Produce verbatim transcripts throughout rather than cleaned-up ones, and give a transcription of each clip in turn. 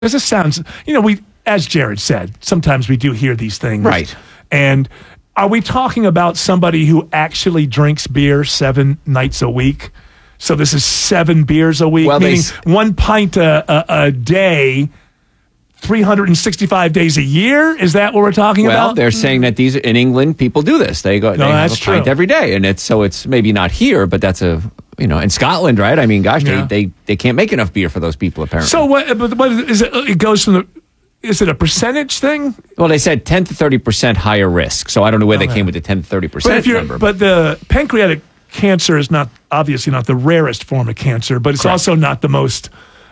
Because this sounds, you know, we, as Jared said, sometimes we do hear these things. Right. And are we talking about somebody who actually drinks beer seven nights a week? So this is seven beers a week, well, meaning they, one pint a, a, a day, three hundred sixty-five days a year? Is that what we're talking well, about? Well, they're saying that these in England, people do this. They go, no, they that's have a pint true. every day. And it's so it's maybe not here, but that's a, you know, in Scotland, right? I mean, gosh, Yeah. they, they, they can't make enough beer for those people, apparently. So what, but what is it? It goes from the, is it a percentage thing? Well, they said ten to thirty percent higher risk. So I don't know where okay. they came with the ten to thirty percent but if you're, number. But the pancreatic cancer is not, obviously not the rarest form of cancer, but it's Correct. also not the most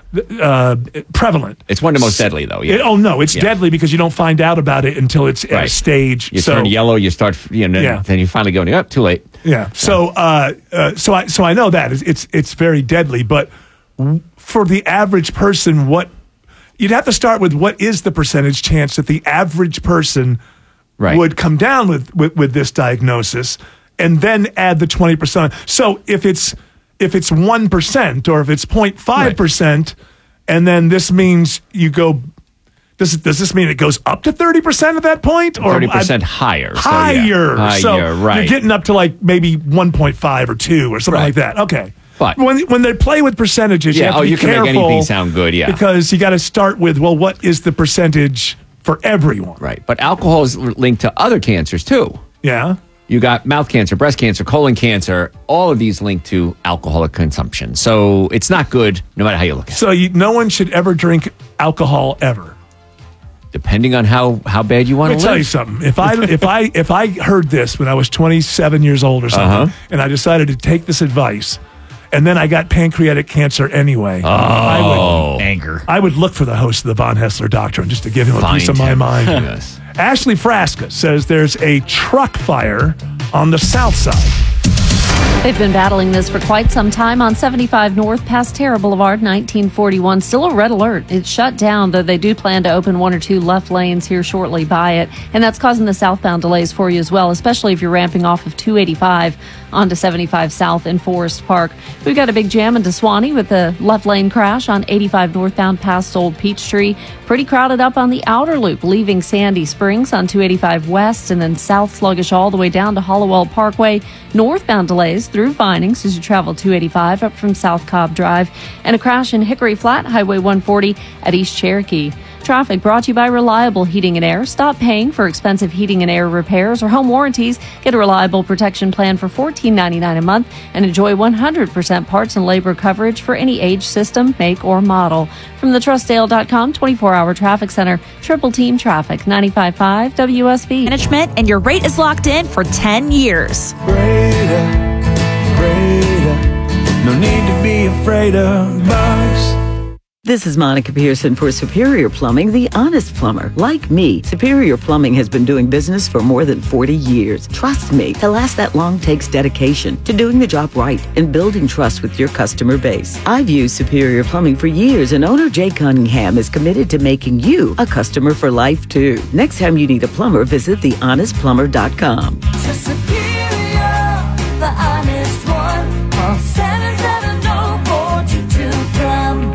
uh, prevalent. It's one of the most deadly, though. Yeah. It, oh, no, it's yeah. deadly because you don't find out about it until it's right. at a stage. You so, turn yellow, you start, you know, yeah. then you finally go, oh, too late. Yeah. So, uh, uh, so I, so I know that it's, it's, it's very deadly, but w- for the average person, what, you'd have to start with what is the percentage chance that the average person right. would come down with, with, with this diagnosis, and then add the twenty percent. So if it's if it's one percent or if it's zero point five percent, right. and then this means you go, does it, does this mean it goes up to thirty percent at that point? Or thirty percent higher. Higher. So, yeah. so higher, right. you're getting up to like maybe one point five or two or something right. like that. Okay. But when when they play with percentages, yeah, you have to oh, be you can careful make anything sound good, yeah. Because you got to start with, well, what is the percentage for everyone? Right. But alcohol is linked to other cancers too. Yeah. You got mouth cancer, breast cancer, colon cancer, all of these linked to alcoholic consumption. So it's not good no matter how you look at it. So you, no one should ever drink alcohol ever. Depending on how, how bad you want to live. Let me tell you something. If I if I if I heard this when I was twenty-seven years old or something, uh-huh. and I decided to take this advice, and then I got pancreatic cancer anyway, oh, I would anger. I would look for the host of the Von Hessler Doctrine just to give him a Find piece of my him. mind. Yes. Ashley Frasca says there's a truck fire on the south side. They've been battling this for quite some time on seventy-five North past Terra Boulevard, nineteen forty-one. Still a red alert. It's shut down, though they do plan to open one or two left lanes here shortly by it. And that's causing the southbound delays for you as well, especially if you're ramping off of two eighty-five onto seventy-five South in Forest Park. We've got a big jam into Swanee with the left lane crash on eighty-five northbound past Old Peachtree. Pretty crowded up on the outer loop, leaving Sandy Springs on two eighty-five West, and then south sluggish all the way down to Hollowell Parkway. Northbound delays through Vinings as you travel two eighty-five up from South Cobb Drive, and a crash in Hickory Flat, Highway one forty at East Cherokee. Traffic brought to you by Reliable Heating and Air. Stop paying for expensive heating and air repairs or home warranties. Get a reliable protection plan for fourteen ninety-nine a month and enjoy one hundred percent parts and labor coverage for any age, system, make, or model. From the trust dale dot com twenty-four hour traffic center, Triple Team Traffic, ninety-five point five W S B. Management, and your rate is locked in for ten years. Radar, radar. No need to be afraid of bugs. This is Monica Pearson for Superior Plumbing, the honest plumber. Like me, Superior Plumbing has been doing business for more than forty years. Trust me, to last that long takes dedication to doing the job right and building trust with your customer base. I've used Superior Plumbing for years, and owner Jay Cunningham is committed to making you a customer for life, too. Next time you need a plumber, visit the honest plumber dot com. To Superior, the honest one. Call seven seven zero four two two plum.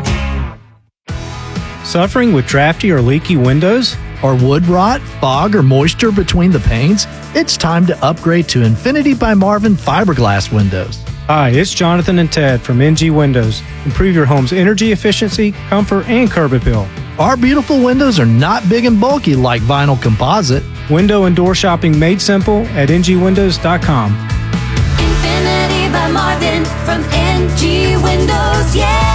Suffering with drafty or leaky windows? Or wood rot, fog, or moisture between the panes? It's time to upgrade to Infinity by Marvin fiberglass windows. Hi, it's Jonathan and Ted from N G Windows. Improve your home's energy efficiency, comfort, and curb appeal. Our beautiful windows are not big and bulky like vinyl composite. Window and door shopping made simple at N G windows dot com. Infinity by Marvin from N G Windows, yeah!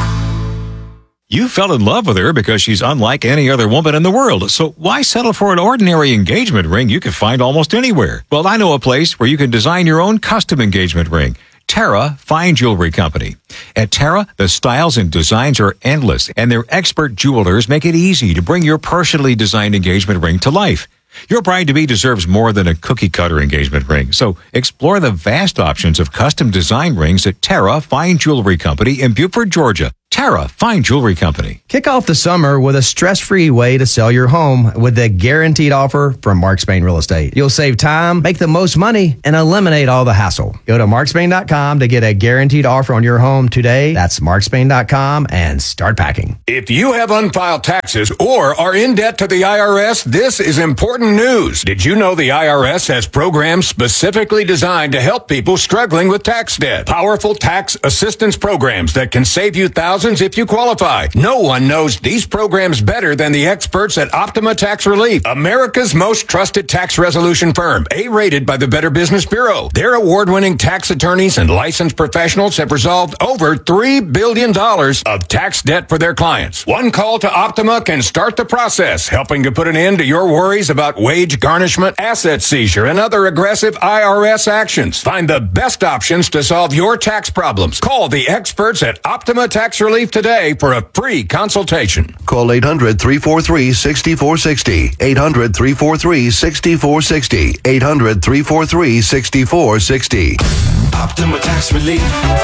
You fell in love with her because she's unlike any other woman in the world. So why settle for an ordinary engagement ring you can find almost anywhere? Well, I know a place where you can design your own custom engagement ring. Terra Fine Jewelry Company. At Terra, the styles and designs are endless, and their expert jewelers make it easy to bring your personally designed engagement ring to life. Your bride-to-be deserves more than a cookie-cutter engagement ring, so explore the vast options of custom design rings at Terra Fine Jewelry Company in Beaufort, Georgia. Tara Fine Jewelry Company. Kick off the summer with a stress-free way to sell your home with the guaranteed offer from Mark Spain Real Estate. You'll save time, make the most money, and eliminate all the hassle. Go to mark spain dot com to get a guaranteed offer on your home today. That's mark spain dot com and start packing. If you have unfiled taxes or are in debt to the I R S, this is important news. Did you know the I R S has programs specifically designed to help people struggling with tax debt? Powerful tax assistance programs that can save you thousands if you qualify. No one knows these programs better than the experts at Optima Tax Relief, America's most trusted tax resolution firm, A-rated by the Better Business Bureau. Their award-winning tax attorneys and licensed professionals have resolved over three billion dollars of tax debt for their clients. One call to Optima can start the process, helping to put an end to your worries about wage garnishment, asset seizure, and other aggressive I R S actions. Find the best options to solve your tax problems. Call the experts at Optima Tax Relief today for a free consultation. Call eight hundred, three four three, six four six zero. eight hundred, three four three, six four six zero. eight hundred, three four three, six four six zero. Optima Tax Relief.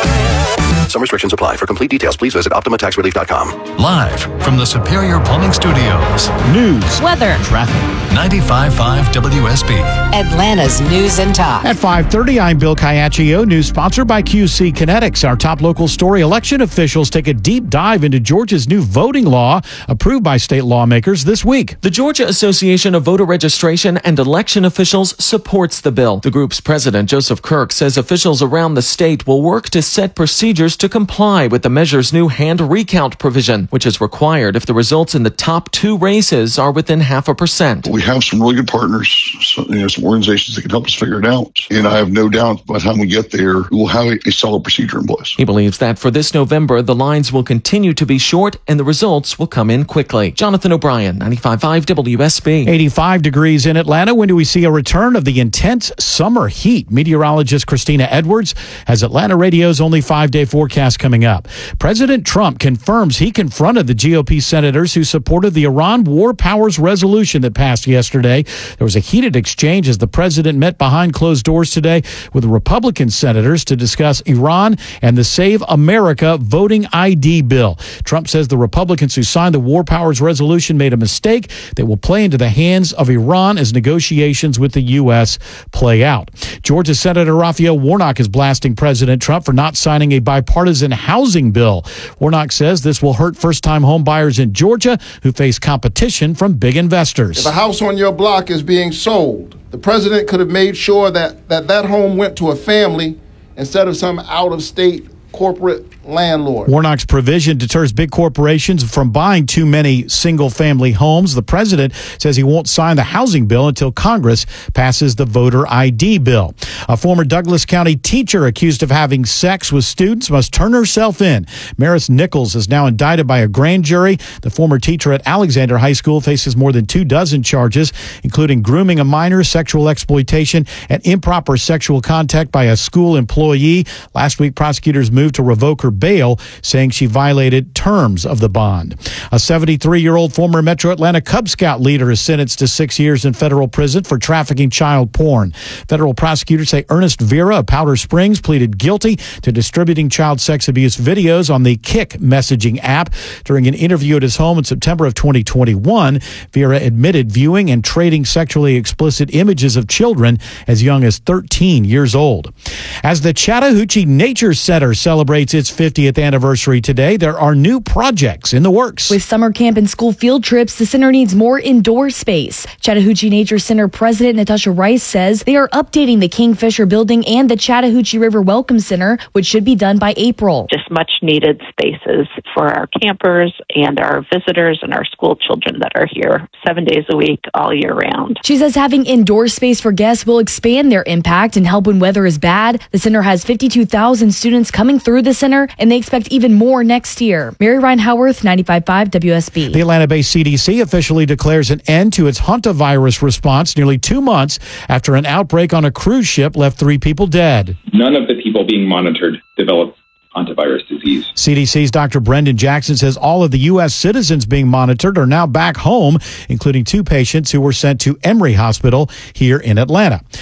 Some restrictions apply. For complete details, please visit optima tax relief dot com. Live from the Superior Plumbing Studios. News, weather, traffic. ninety-five point five W S B. Atlanta's News and Talk. At five thirty, I'm Bill Caiaccio. News sponsored by Q C Kinetics. Our top local story: election officials take a deep dive into Georgia's new voting law, approved by state lawmakers this week. The Georgia Association of Voter Registration and Election Officials supports the bill. The group's president, Joseph Kirk, says officials around the state will work to set procedures to comply with the measure's new hand recount provision, which is required if the results in the top two races are within half a percent. We have some really good partners, so, you know, some organizations that can help us figure it out. And I have no doubt by the time we get there, we'll have a, a solid procedure in place. He believes that for this November, the lines will continue to be short and the results will come in quickly. Jonathan O'Brien, ninety-five point five W S B. eighty-five degrees in Atlanta. When do we see a return of the intense summer heat? Meteorologist Christina Edwards has Atlanta Radio's only five-day forecast coming up. President Trump confirms he confronted the G O P senators who supported the Iran War Powers Resolution that passed yesterday. There was a heated exchange as the president met behind closed doors today with Republican senators to discuss Iran and the Save America voting I D bill. Trump says the Republicans who signed the War Powers Resolution made a mistake that will play into the hands of Iran as negotiations with the U S play out. Georgia Senator Raphael Warnock is blasting President Trump for not signing a bipartisan housing bill. Warnock says this will hurt first-time home buyers in Georgia who face competition from big investors. If a house on your block is being sold, the president could have made sure that that, that home went to a family instead of some out-of-state corporate landlord. Warnock's provision deters big corporations from buying too many single-family homes. The president says he won't sign the housing bill until Congress passes the voter I D bill. A former Douglas County teacher accused of having sex with students must turn herself in. Maris Nichols is now indicted by a grand jury. The former teacher at Alexander High School faces more than two dozen charges, including grooming a minor, sexual exploitation, and improper sexual contact by a school employee. Last week, prosecutors moved to revoke her bail, saying she violated terms of the bond. A seventy-three-year-old former Metro Atlanta Cub Scout leader is sentenced to six years in federal prison for trafficking child porn. Federal prosecutors say Ernest Vera of Powder Springs pleaded guilty to distributing child sex abuse videos on the Kik messaging app. During an interview at his home in September of twenty twenty-one, Vera admitted viewing and trading sexually explicit images of children as young as thirteen years old. As the Chattahoochee Nature Center celebrates its fiftieth anniversary today, there are new projects in the works. With summer camp and school field trips, the center needs more indoor space. Chattahoochee Nature Center President Natasha Rice says they are updating the Kingfisher Building and the Chattahoochee River Welcome Center, which should be done by April. Just much needed spaces for our campers and our visitors and our school children that are here seven days a week, all year round. She says having indoor space for guests will expand their impact and help when weather is bad. The center has fifty-two thousand students coming through the center, and they expect even more next year. Mary Ryan Howarth, ninety-five point five W S B. The Atlanta-based C D C officially declares an end to its hantavirus response nearly two months after an outbreak on a cruise ship left three people dead. None of the people being monitored developed hantavirus disease. C D C's Doctor Brendan Jackson says all of the U S citizens being monitored are now back home, including two patients who were sent to Emory Hospital here in Atlanta.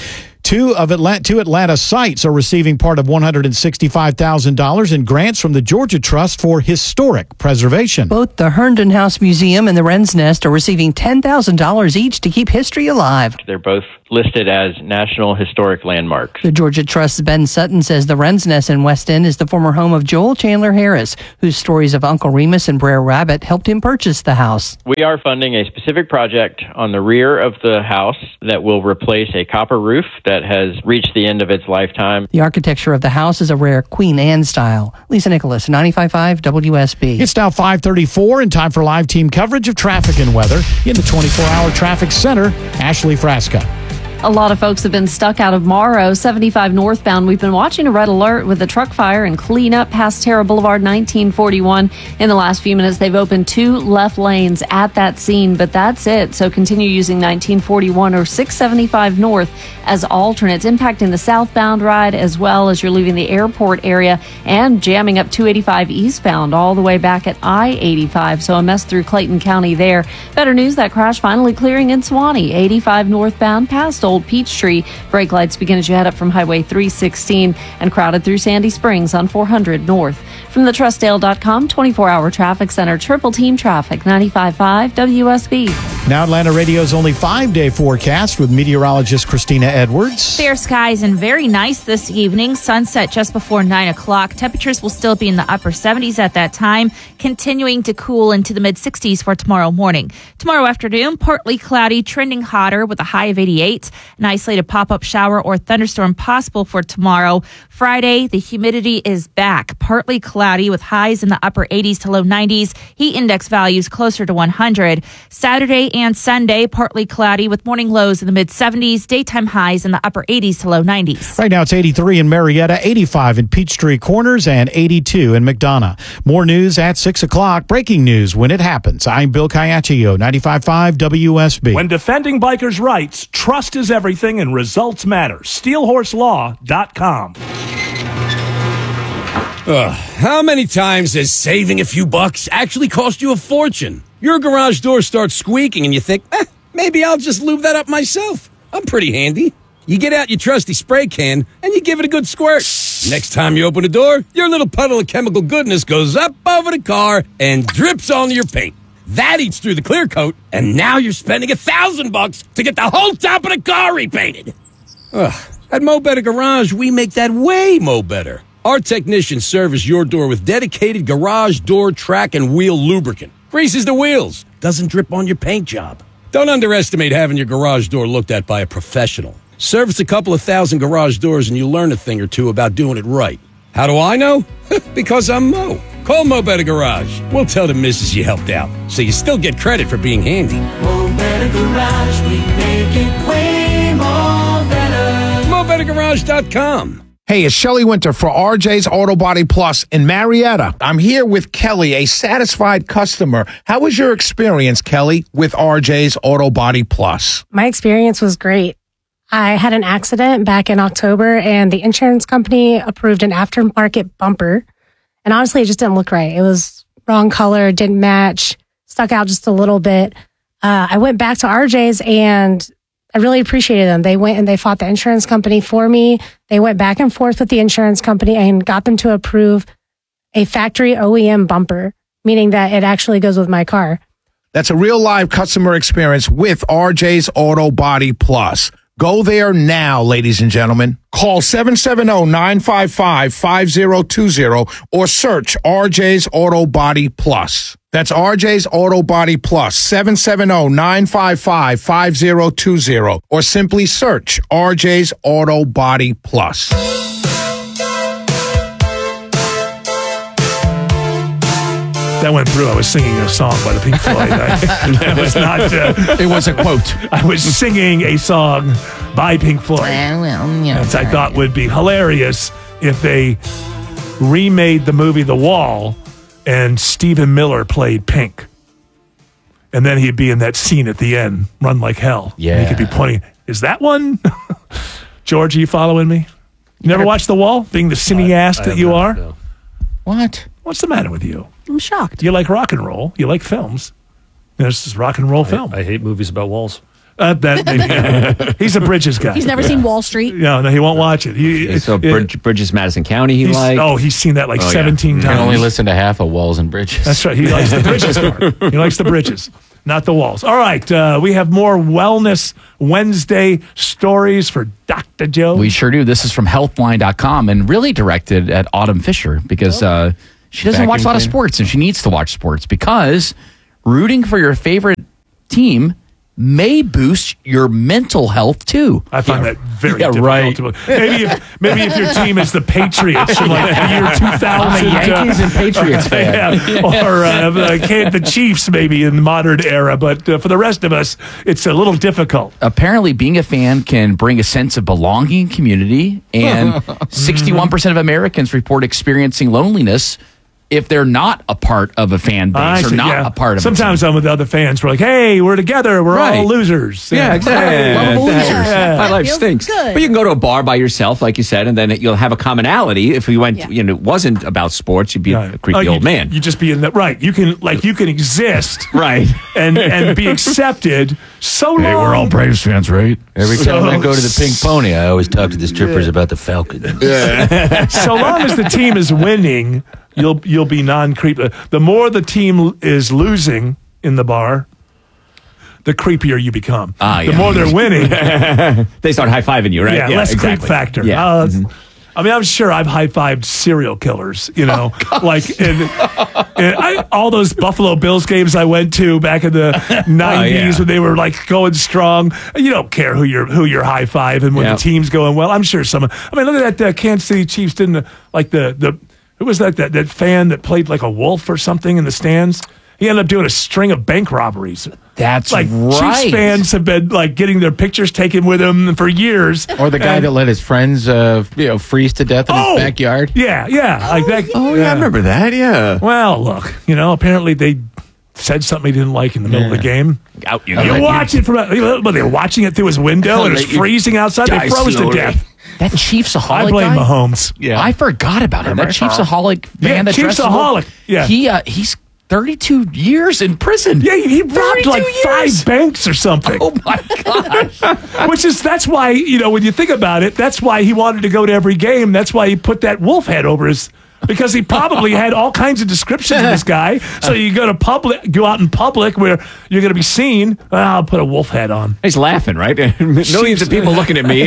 Two of Atlanta, two Atlanta sites are receiving part of one hundred sixty-five thousand dollars in grants from the Georgia Trust for Historic Preservation. Both the Herndon House Museum and the Wren's Nest are receiving ten thousand dollars each to keep history alive. They're both listed as National Historic Landmarks. The Georgia Trust's Ben Sutton says the Wren's Nest in West End is the former home of Joel Chandler Harris, whose stories of Uncle Remus and Brer Rabbit helped him purchase the house. We are funding a specific project on the rear of the house that will replace a copper roof that has reached the end of its lifetime. The architecture of the house is a rare Queen Anne style. Lisa Nicholas, ninety-five point five W S B. It's now five thirty-four and time for live team coverage of traffic and weather. In the twenty-four hour traffic center, Ashley Frasca. A lot of folks have been stuck out of Morrow, seventy-five northbound. We've been watching a red alert with the truck fire and cleanup past Terra Boulevard, nineteen forty-one. In the last few minutes, they've opened two left lanes at that scene, but that's it. So continue using nineteen forty-one or six seventy-five north as alternates, impacting the southbound ride as well as you're leaving the airport area and jamming up two eighty-five eastbound all the way back at I eighty-five. So a mess through Clayton County there. Better news, that crash finally clearing in Suwannee, eighty-five northbound past Old Peachtree. Brake lights begin as you head up from Highway three sixteen and crowded through Sandy Springs on four hundred north. From the Trustdale dot com twenty-four hour traffic center, triple team traffic, ninety-five point five W S B. Now Atlanta Radio's only five-day forecast with meteorologist Christina Edwards. Fair skies and very nice this evening. Sunset just before nine o'clock. Temperatures will still be in the upper seventies at that time, continuing to cool into the mid-sixties for tomorrow morning. Tomorrow afternoon, partly cloudy, trending hotter with a high of eighty-eight. An isolated pop-up shower or thunderstorm possible for tomorrow. Friday, the humidity is back. Partly cloudy with highs in the upper eighties to low nineties. Heat index values closer to one hundred. Saturday and Sunday, partly cloudy with morning lows in the mid-seventies. Daytime highs in the upper eighties to low nineties. Right now it's eighty-three in Marietta, eighty-five in Peachtree Corners, and eighty-two in McDonough. More news at six o'clock. Breaking news when it happens. I'm Bill Caiaccio, ninety-five point five W S B. When defending bikers' rights, trust is everything and results matter. steel horse law dot com. Ugh, how many times has saving a few bucks actually cost you a fortune? Your garage door starts squeaking and you think, eh, maybe I'll just lube that up myself. I'm pretty handy. You get out your trusty spray can and you give it a good squirt. Next time you open the door, your little puddle of chemical goodness goes up over the car and drips onto your paint. That eats through the clear coat, and now you're spending a thousand bucks to get the whole top of the car repainted. Ugh, at Mo Better Garage, we make that way mo better. Our technicians service your door with dedicated garage door track and wheel lubricant. Greases the wheels, doesn't drip on your paint job. Don't underestimate having your garage door looked at by a professional. Service a couple of thousand garage doors and you'll learn a thing or two about doing it right. How do I know? Because I'm Mo. Call Mo Better Garage. We'll tell the missus you helped out, so you still get credit for being handy. Mo Better Garage, we make it way more better. Mo Better Garage dot com. Hey, it's Shelley Winter for R J's Auto Body Plus in Marietta. I'm here with Kelly, a satisfied customer. How was your experience, Kelly, with R J's Auto Body Plus? My experience was great. I had an accident back in October, and the insurance company approved an aftermarket bumper. And honestly, it just didn't look right. It was wrong color, didn't match, stuck out just a little bit. Uh, I went back to R J's, and I really appreciated them. They went and they fought the insurance company for me. They went back and forth with the insurance company and got them to approve a factory O E M bumper, meaning that it actually goes with my car. That's a real live customer experience with R J's Auto Body Plus. Go there now, ladies and gentlemen. Call seven seven zero, nine five five, five zero two zero or search R J's Auto Body Plus. That's R J's Auto Body Plus, seven seven zero, nine five five, five zero two zero or simply search R J's Auto Body Plus. That went through. I was singing a song by the Pink Floyd. I, that was not. Uh, it was a quote. I was singing a song by Pink Floyd. Well, well, yeah, which I thought would be hilarious if they remade the movie The Wall and Stephen Miller played Pink. And then he'd be in that scene at the end, Run Like Hell. Yeah. And he could be pointing, is that one? George, are you following me? You never watched The Wall, being the cineast that you are? No. What? What's the matter with you? I'm shocked. You like rock and roll. You like films. This is rock and roll I, film. I hate movies about walls. Uh, that maybe, yeah. He's a Bridges guy. He's never seen Wall Street. No, no, he won't watch it. He, so it, Bridge, Bridges, Madison County, he he's- liked. Oh, he's seen that like Oh, yeah. seventeen You times. can only listen to half of Walls and Bridges. That's right. He likes the Bridges part. He likes the Bridges, not the walls. All right. Uh, we have more Wellness Wednesday stories for Doctor Joe. We sure do. This is from healthline dot com and really directed at Autumn Fisher because uh, she doesn't Vacuum watch a lot of cleaner? sports and she needs to watch sports because rooting for your favorite team may boost your mental health too. I find that very yeah, difficult. right. To, maybe if maybe if your team is the Patriots from like the year two thousand. I'm a Yankees and Patriots fan. Yeah. Or uh, the, the Chiefs maybe in the modern era. But uh, for the rest of us, it's a little difficult. Apparently, being a fan can bring a sense of belonging and community, and sixty-one percent of Americans report experiencing loneliness if they're not a part of a fan I base or see, not yeah. a part of Sometimes I'm with other fans. We're like, hey, we're together. We're Right. all losers. Yeah, exactly. Lovable Yeah, losers. yeah. My life Feels stinks. good. But you can go to a bar by yourself, like you said, and then you'll have a commonality. If we went, you know, it wasn't about sports, you'd be a creepy Oh, you, old man. You just be in that right. You can like you can exist right and and be accepted so Hey, long. we're all Braves fans, right? Every So- time I go to the Pink Pony, I always talk to the strippers about the Falcon. So long as the team is winning, you'll you'll be non-creep. The more the team is losing in the bar, the creepier you become. Ah, the yeah. more they're winning, they start high fiving you, right? yeah, less exactly. creep factor. Yeah. Uh, that's- I mean, I'm sure I've high fived serial killers. You know, like in, in I, all those Buffalo Bills games I went to back in the nineties when they were like going strong. You don't care who you're who you're high fiving when Yeah. the team's going well. I'm sure someone. I mean, look at that uh, Kansas City Chiefs didn't uh, like the the who was that that that fan that played like a wolf or something in the stands. He ended up doing a string of bank robberies. That's like right. Chiefs fans have been like getting their pictures taken with him for years. Or the guy And- that let his friends, uh, you know, freeze to death in Oh! his backyard. Yeah, yeah, like that. Oh, yeah, I remember that, yeah. Well, look, you know, apparently they said something he didn't like in the middle of the game. Out you You go. watch it from, but they were watching it through his window and it was Let you freezing outside. They die froze to slowly. death. That Chiefsaholic I blame guy? Mahomes. Yeah. I forgot about him. That Chiefsaholic Yeah, man that dresses Chiefsaholic. Yeah. He uh, he's thirty-two years in prison. Yeah, he, he robbed like years. five banks or something. Oh my gosh. Which is, that's why, you know, when you think about it, that's why he wanted to go to every game. That's why he put that wolf head over his, because he probably had all kinds of descriptions of this guy. So you go to public, go out in public where you're going to be seen. Well, I'll put a wolf head on. He's laughing, right? Millions of people looking at me.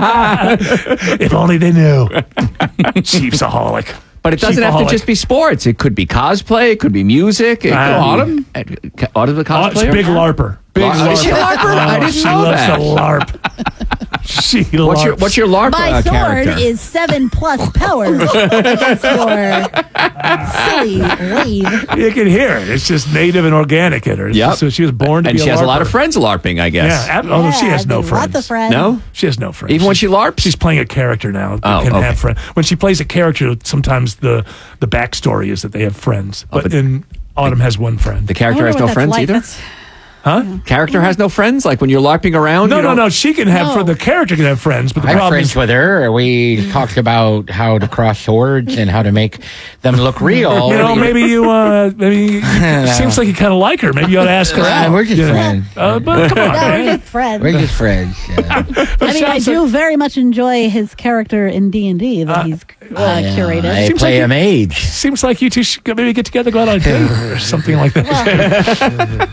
If only they knew. Chiefsaholic. But it doesn't have to Chiefaholic. just be sports. It could be cosplay. It could be music. It could Uh, be, Autumn? Uh, Autumn the Oh, it's cosplayer? big LARPer. Big Lar- LARPer. Is she a LARPer? I Oh, didn't she know loves that. to LARP. She What's your LARPs. What's your LARP My uh, sword character? is seven plus power. That's your silly wave. You can hear it. It's just native and organic in her. It's Yep. just- So she was born to and be she a has a lot LARPer. of friends LARPing, I guess. Yeah. ab- Oh, no, she has no Lots friends. of friends. No? She has no friends. Even when she LARPs? She's playing a character now. that Oh, can okay. have friends. When she plays a character, sometimes the the backstory is that they have friends. But, but- in Autumn has one friend. The character has no friends either? Huh? Character has no friends? Like when you're LARPing around? No, you no, don't- no. She can have for the character can have friends, but the I'm problem friends is with her. We talked about how to cross swords and how to make them look real. you know, maybe you, uh, maybe it seems like you kind of like her. Maybe you ought to ask her Uh, out. we're just you know? friends. Uh, but come on, No, we're man. just friends. We're just friends. Yeah. I mean, I do very much enjoy his character in D and D that he's uh, I, uh, curated. I Seems play like a mage. Seems like you two should go- maybe get together, go out on a date or something like that.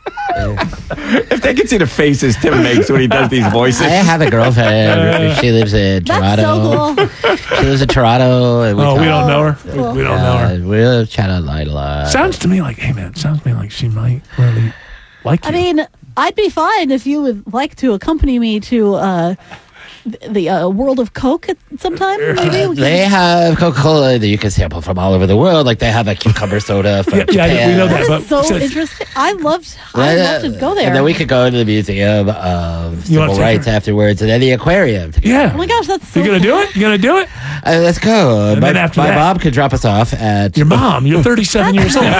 If they could see the faces Tim makes when he does these voices. I have a girlfriend. She lives in That's Toronto. so cool. She lives in Toronto. And we Oh, we talk- don't know her. Cool. We don't know her. Uh, we'll chat online a lot. Sounds to me like, hey man, sounds to me like she might really like you. I mean, I'd be fine if you would like to accompany me to uh, th- the uh, World of Coke at sometime. Maybe we They could- have Coca-Cola that you can sample from all over the world. Like they have a cucumber soda from Yeah, yeah, Japan. we know that but is so since- interesting. I loved. I Uh, love to go there. And then we could go to the Museum of You wanna Civil take Rights her? afterwards, and then the aquarium. Yeah. Oh my gosh, that's so. You gonna do it? You gonna do it? Uh, let's go. And my then after my that- mom could drop us off at. Your mom, you're thirty-seven years old.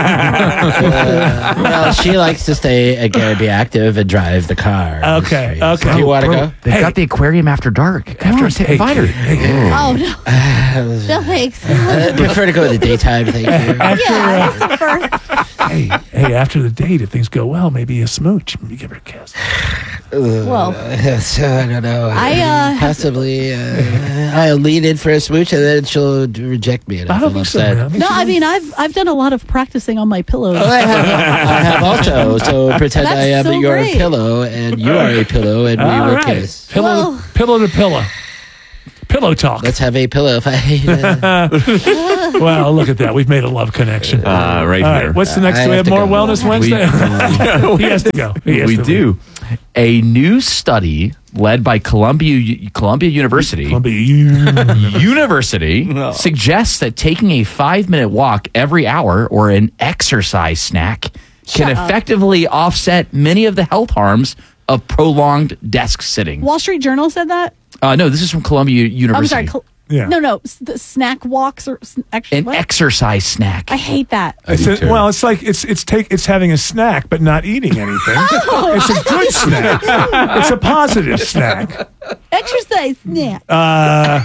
Uh, well, she likes to stay and be active and drive the car. Okay, okay. Do you want to Bro, go? They've Hey. got the aquarium after dark. Come after on, ta- hey, invite her. hey, hey. Oh, no. No, thanks. I prefer to go in the daytime, thank you. After, Yeah, uh, that's the first. hey, hey, after the date, if things go well, maybe a smooch. Maybe give her a kiss. Well, so, I don't know. I, uh, Possibly, uh, I'll lean in for a smooch and then she'll reject me. And I, I don't feel think so, upset. man. I think No, she I will. mean, I've I've done a lot of practicing on my pillows. Oh, I have, I have also. So pretend That's I am so your great. pillow and you are a pillow and we All will right. kiss. Pillow, Well- pillow to pillow. Pillow talk. Let's have a pillow fight. Uh, Well, look at that. We've made a love connection. Uh, right All here. right, what's the next? I Do we have have to more go. Wellness Wednesday? he has to go. He has We to do. A new study led by Columbia Columbia University Columbia. University suggests that taking a five minute walk every hour or an exercise snack can Shut up. effectively offset many of the health harms of prolonged desk sitting. Wall Street Journal said that. Uh, no, this is from Columbia I'm University. sorry. Col- Yeah. No, no. s- The snack walks or s- actually. An what? exercise snack. I hate that. It's a- well, it's like it's it's take it's having a snack but not eating anything. Oh. It's a good snack. It's a positive snack. Exercise snack. Uh,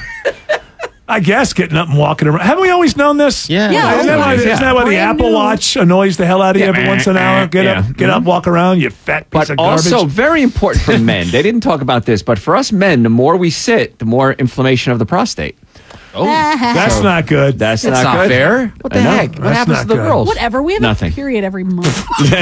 I guess getting up and walking around. Haven't we always known this? Yeah. Yeah, Isn't that why, always. isn't that why the Brand Apple new. Watch annoys the hell out of you Yeah. every once in an hour? Get Yeah. up, get up, walk around, you fat piece But of garbage. also very important for men. They didn't talk about this, but for us men, the more we sit, the more inflammation of the prostate. Oh, That's not good. That's, That's not, not good. fair. What the I know. heck? What That's happens not to the good. girls? Whatever. We have Nothing. a period every month.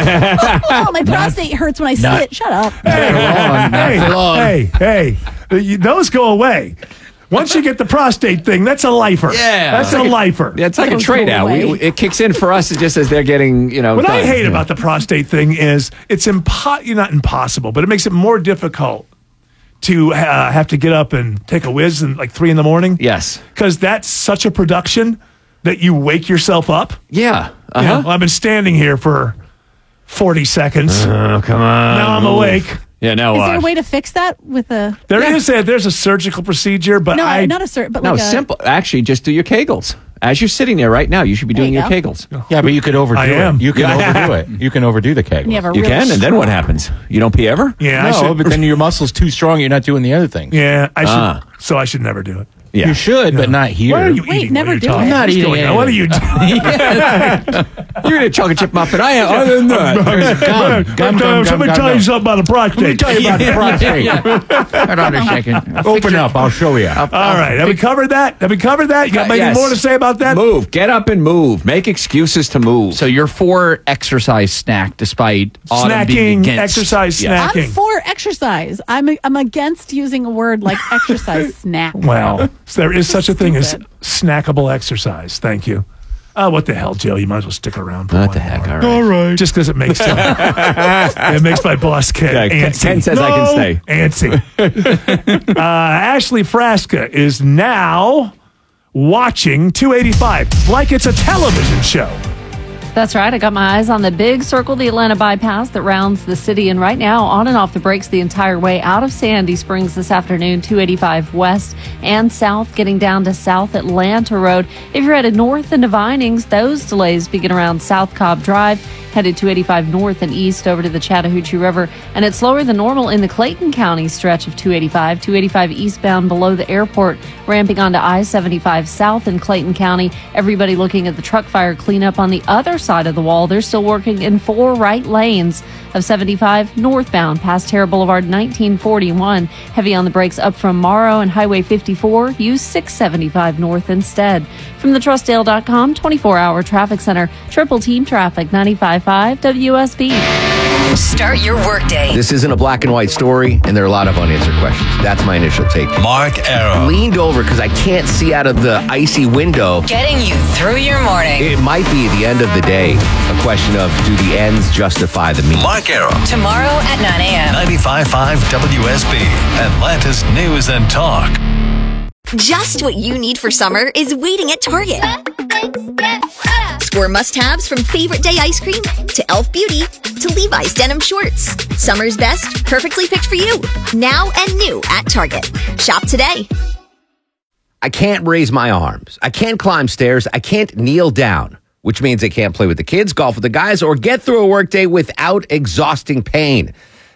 Oh, my prostate hurts when I not- sit. Shut up. hey, for long. hey, hey, You- those go away. Once you get the prostate thing, that's a lifer. Yeah. That's a lifer. Yeah, it's like a Those trade go out. We, away. it kicks in for us just as they're getting, you know. What I done. hate about the prostate thing is it's impo- not impossible, but it makes it more difficult to uh, have to get up and take a whiz in like three in the morning. Yes. Because that's such a production that you wake yourself up. Yeah. You Uh-huh. know, I've been standing here for forty seconds. Oh, come on. Now I'm move. awake. Yeah, now Is what? there a way to fix that with a? There is a there's a surgical procedure, but No, I not a cert, but No, like a. simple. Actually, just do your Kegels. As you're sitting there right now, you should be There doing you your go. Kegels. Yeah, but you could overdo I am. it. You can Yeah. overdo it. You can overdo the kegel. You have a You really can, and then what happens? You don't pee ever? yeah, I No, should, but then your muscle's too strong. You're not doing the other things. yeah, I should. Ah. So I should never do it. Yeah. You should, but not here. Why are you Wait, eating? never while you're do talking? it. I'm not What's eating going on? What are you doing? You're in a chocolate chip muffin. I am. Other than that. Gum, gum, gum, Let gum, me gum, tell you gum. something about the prostate. Let me tell you about the prostate. Hold on a second. Open up. I'll show you. All right, have we covered that? Have we covered that? You got Uh, anything yes. more to say about that? Move. Get up and move. Make excuses to move. So you're for exercise snack despite Autumn being Snacking, against. exercise, Yeah. snacking. I'm for exercise. I'm I'm against using a word like exercise snack. Well, so there is such a thing as Stupid. snackable exercise. Thank you. Oh, what the hell, Joe? You might as well stick around for What one the heck? more. All right. All right. Just because it makes it makes my boss Ken Yeah, Ken- antsy. Ken says I can stay. Antsy. uh, Ashley Frasca is now watching two eighty-five like it's a television show. That's right. I got my eyes on the big circle, the Atlanta bypass that rounds the city. And right now, on and off the brakes the entire way out of Sandy Springs this afternoon, two eighty-five west and south, getting down to South Atlanta Road. If you're headed north into Vinings, those delays begin around South Cobb Drive, headed two eighty-five north and east over to the Chattahoochee River. And it's slower than normal in the Clayton County stretch of two eighty-five, two eighty-five eastbound below the airport, ramping onto I seventy-five south in Clayton County. Everybody looking at the truck fire cleanup on the other side of the wall. They're still working in four right lanes of seventy-five northbound past Terra Boulevard nineteen forty-one. Heavy on the brakes up from Morrow and Highway fifty-four. Use six seventy-five north instead. From the trust dale dot com twenty-four hour traffic center, triple team traffic ninety-five point five W S B. Start your workday. This isn't a black and white story, and there are a lot of unanswered questions. That's my initial take. Mark Arrow. Leaned over because I can't see out of the icy window. Getting you through your morning. It might be the end of the day. A question of, do the ends justify the means? Mark Arrow. Tomorrow at nine a.m. ninety-five point five W S B. Atlanta's News and Talk. Just what you need for summer is waiting at Target. Score must-haves from favorite day ice cream to e l f Beauty to Levi's denim shorts. Summer's best, perfectly picked for you. Now and new at Target. Shop today. I can't raise my arms. I can't climb stairs. I can't kneel down, which means I can't play with the kids, golf with the guys, or get through a workday without exhausting pain.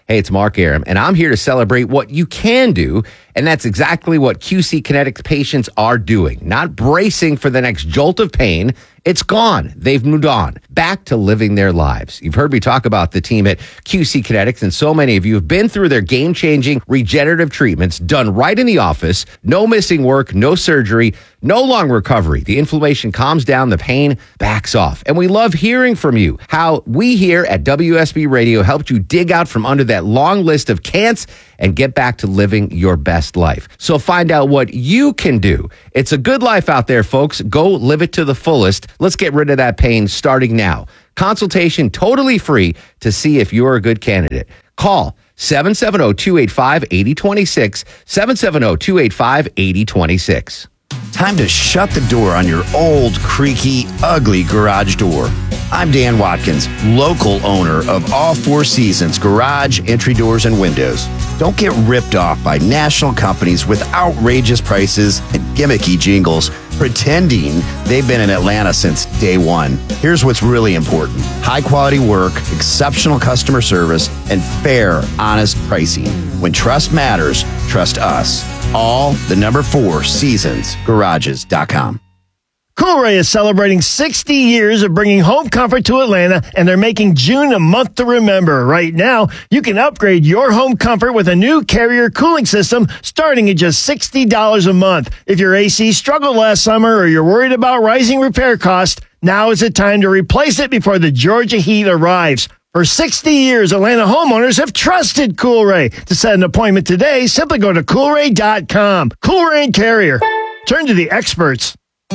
Hey, it's Mark Aram, and I'm here to celebrate what you can do, and that's exactly what Q C Kinetics patients are doing. Not bracing for the next jolt of pain. It's gone. They've moved on. Back to living their lives. You've heard me talk about the team at Q C Kinetics, and so many of you have been through their game-changing regenerative treatments done right in the office. No missing work, no surgery, no long recovery. The inflammation calms down, the pain backs off. And we love hearing from you. How we here at W S B Radio helped you dig out from under that long list of can'ts and get back to living your best life. So find out what you can do. It's a good life out there, folks. Go live it to the fullest. Let's get rid of that pain starting now. Consultation totally free to see if you're a good candidate. Call seven seven zero, two eight five, eight zero two six, seven seven zero, two eight five, eight zero two six. Time to shut the door on your old, creaky, ugly garage door. I'm Dan Watkins, local owner of All Four Seasons Garage, Entry Doors, and Windows. Don't get ripped off by national companies with outrageous prices and gimmicky jingles pretending they've been in Atlanta since day one. Here's what's really important. High quality work, exceptional customer service, and fair, honest pricing. When trust matters, trust us. All the number four seasons garages dot com. Coolray is celebrating sixty years of bringing home comfort to Atlanta, and they're making June a month to remember. Right now, you can upgrade your home comfort with a new Carrier cooling system starting at just sixty dollars a month. If your A C struggled last summer or you're worried about rising repair costs, now is the time to replace it before the Georgia heat arrives. For sixty years, Atlanta homeowners have trusted Coolray. To set an appointment today, simply go to coolray dot com. Coolray and Carrier. Turn to the experts.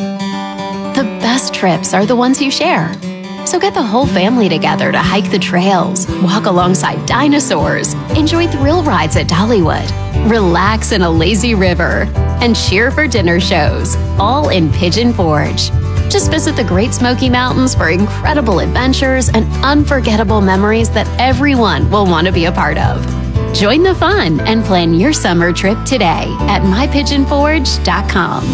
The best trips are the ones you share. So get the whole family together to hike the trails, walk alongside dinosaurs, enjoy thrill rides at Dollywood, relax in a lazy river, and cheer for dinner shows, all in Pigeon Forge. Just visit the Great Smoky Mountains for incredible adventures and unforgettable memories that everyone will want to be a part of. Join the fun and plan your summer trip today at my pigeon forge dot com.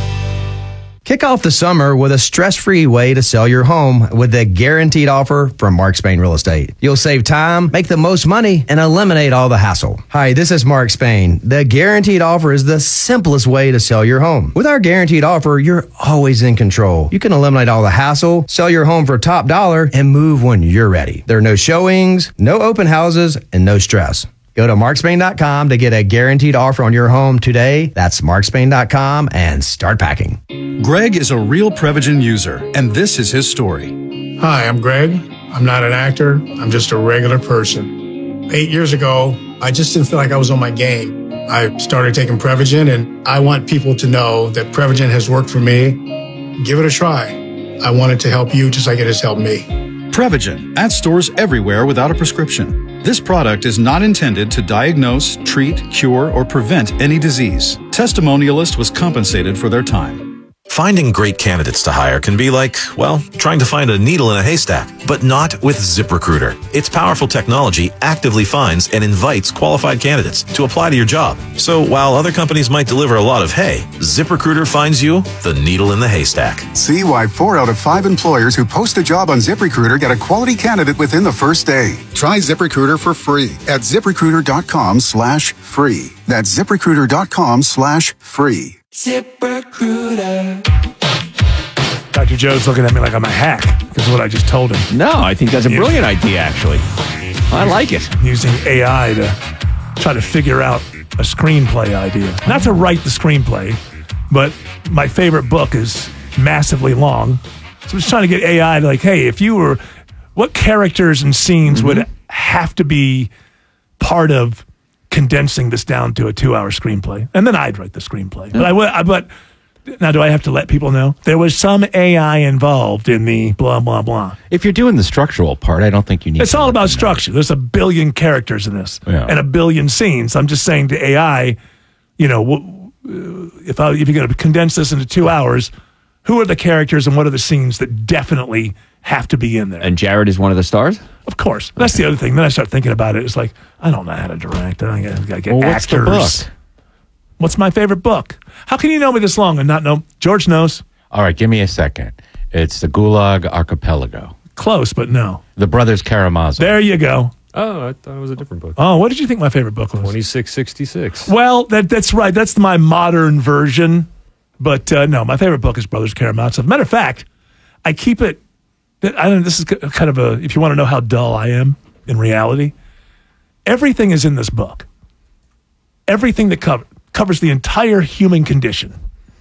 Kick off the summer with a stress-free way to sell your home with the guaranteed offer from Mark Spain Real Estate. You'll save time, make the most money, and eliminate all the hassle. Hi, this is Mark Spain. The guaranteed offer is the simplest way to sell your home. With our guaranteed offer, you're always in control. You can eliminate all the hassle, sell your home for top dollar, and move when you're ready. There are no showings, no open houses, and no stress. Go to mark spain dot com to get a guaranteed offer on your home today. That's mark spain dot com and start packing. Greg is a real Prevagen user, and this is his story. Hi, I'm Greg. I'm not an actor. I'm just a regular person. Eight years ago, I just didn't feel like I was on my game. I started taking Prevagen, and I want people to know that Prevagen has worked for me. Give it a try. I want it to help you just like it has helped me. Prevagen, at stores everywhere without a prescription. This product is not intended to diagnose, treat, cure, or prevent any disease. Testimonialist was compensated for their time. Finding great candidates to hire can be like, well, trying to find a needle in a haystack, but not with ZipRecruiter. Its powerful technology actively finds and invites qualified candidates to apply to your job. So while other companies might deliver a lot of hay, ZipRecruiter finds you the needle in the haystack. See why four out of five employers who post a job on ZipRecruiter get a quality candidate within the first day. Try ZipRecruiter for free at ZipRecruiter dot com slash free. That's ZipRecruiter dot com slash free. ZipRecruiter. Doctor Joe's looking at me like I'm a hack because of what I just told him. No, I think that's a brilliant idea, actually. I like it. Using A I to try to figure out a screenplay idea. Not to write the screenplay, but my favorite book is massively long. So I'm just trying to get A I to like, hey, if you were, what characters and scenes mm-hmm. would have to be part of condensing this down to a two-hour screenplay, and then I'd write the screenplay. But I would. I, but now, do I have to let people know there was some A I involved in the blah blah blah? If you're doing the structural part, I don't think you need. It's all about structure. There's a billion characters in this, yeah. and a billion scenes. I'm just saying to A I, you know, if I, if you're going to condense this into two hours, who are the characters and what are the scenes that definitely have to be in there? And Jared is one of the stars? Of course. That's okay. The other thing. Then I start thinking about it. It's like, I don't know how to direct. I got to get well, actors. What's the book? What's my favorite book? How can you know me this long and not know? George knows. All right, give me a second. It's the Gulag Archipelago. Close, but no. The Brothers Karamazov. There you go. Oh, I thought it was a different book. Oh, what did you think my favorite book was? twenty-six sixty-six. Well, that that's right. That's my modern version. But uh, no, my favorite book is Brothers Karamazov. Matter of fact, I keep it. I don't know. This is kind of a. If you want to know how dull I am in reality, everything is in this book. Everything that cover, covers the entire human condition.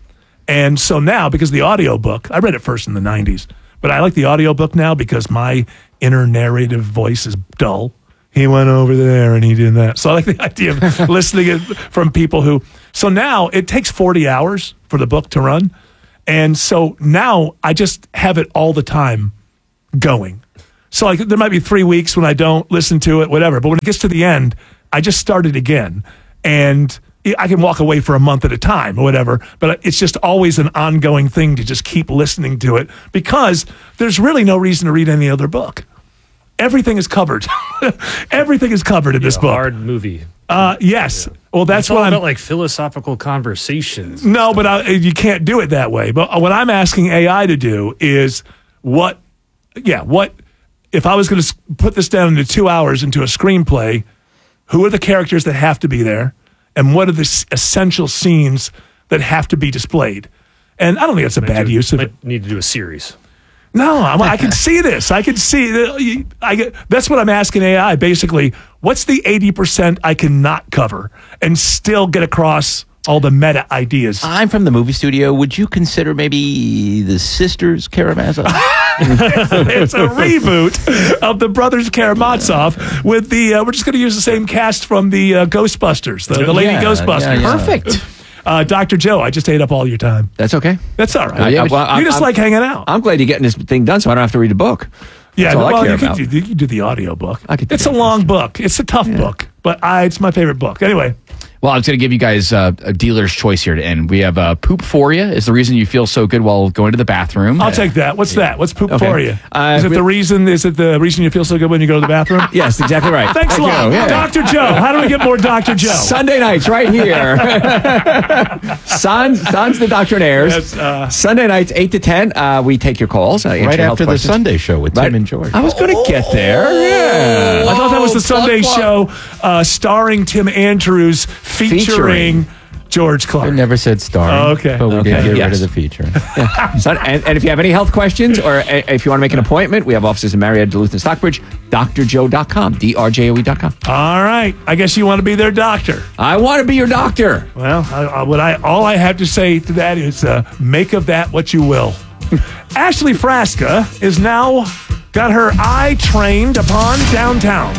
And so now, because the audiobook, I read it first in the nineties, but I like the audiobook now because my inner narrative voice is dull. He went over there and he did that. So I like the idea of listening it from people who. So now it takes forty hours for the book to run. And so now I just have it all the time going. So like there might be three weeks when I don't listen to it, whatever. But when it gets to the end, I just start it again. And I can walk away for a month at a time or whatever. But it's just always an ongoing thing to just keep listening to it because there's really no reason to read any other book. Everything is covered. Everything is covered in Yeah, this book. Hard movie. Uh, yes. Well, that's it's all what I'm about like philosophical conversations. No, but I, you can't do it that way. But what I'm asking A I to do is what, yeah, what, if I was going to put this down into two hours into a screenplay, who are the characters that have to be there? And what are the s- essential scenes that have to be displayed? And I don't think that's a bad do, use of might it. Need to do a series. No, I'm, I can see this. I can see that. I get, that's what I'm asking A I. Basically, what's the eighty percent I cannot cover and still get across all the meta ideas? I'm from the movie studio. Would you consider maybe the Sisters Karamazov? It's a reboot of the Brothers Karamazov with the. Uh, we're just going to use the same cast from the uh, Ghostbusters, the, the Lady Yeah, Ghostbusters. yeah, yeah. Perfect. Uh, Doctor Joe, I just ate up all your time. That's okay. That's all right. Uh, yeah, well, you I'm- just I'm- like hanging out. I'm glad you're getting this thing done so I don't have to read a book. Yeah, That's all I well, care you could, about. do, you could do the audio book. I could do It's a long book. It's a tough book, but I, it's my favorite book. Anyway, Well, I was going to give you guys uh, a dealer's choice here to end. We have uh, Poophoria is the reason you feel so good while going to the bathroom. I'll take that. What's that? What's poop Okay. for you? Uh, is it we- the reason? Is it the reason you feel so good when you go to the bathroom? Yes, exactly right. Thanks Thank a lot, you. Yeah. Doctor Joe. How do we get more Doctor Joe? Sunday nights right here. Sans, Sans the Doctrinaires. Yes, uh, Sunday nights, eight to ten. Uh, we take your calls. Uh, answer Right your health after the questions. Sunday show with Right. Tim and George. I was going to get there. Yeah. I thought that was the Plug, Sunday plug. show uh, starring Tim Andrews featuring, Featuring. George I Clark. never said starring. Okay. But we Okay, did get yes. rid of the feature. So, and, and if you have any health questions or uh, if you want to make an appointment, we have offices in Marietta, Duluth, and Stockbridge. D R joe dot com. D R J O E dot com. All right. I guess you want to be their doctor. I want to be your doctor. Well, I, I, what I all I have to say to that is uh, make of that what you will. Ashley Frasca is now got her eye trained upon downtown.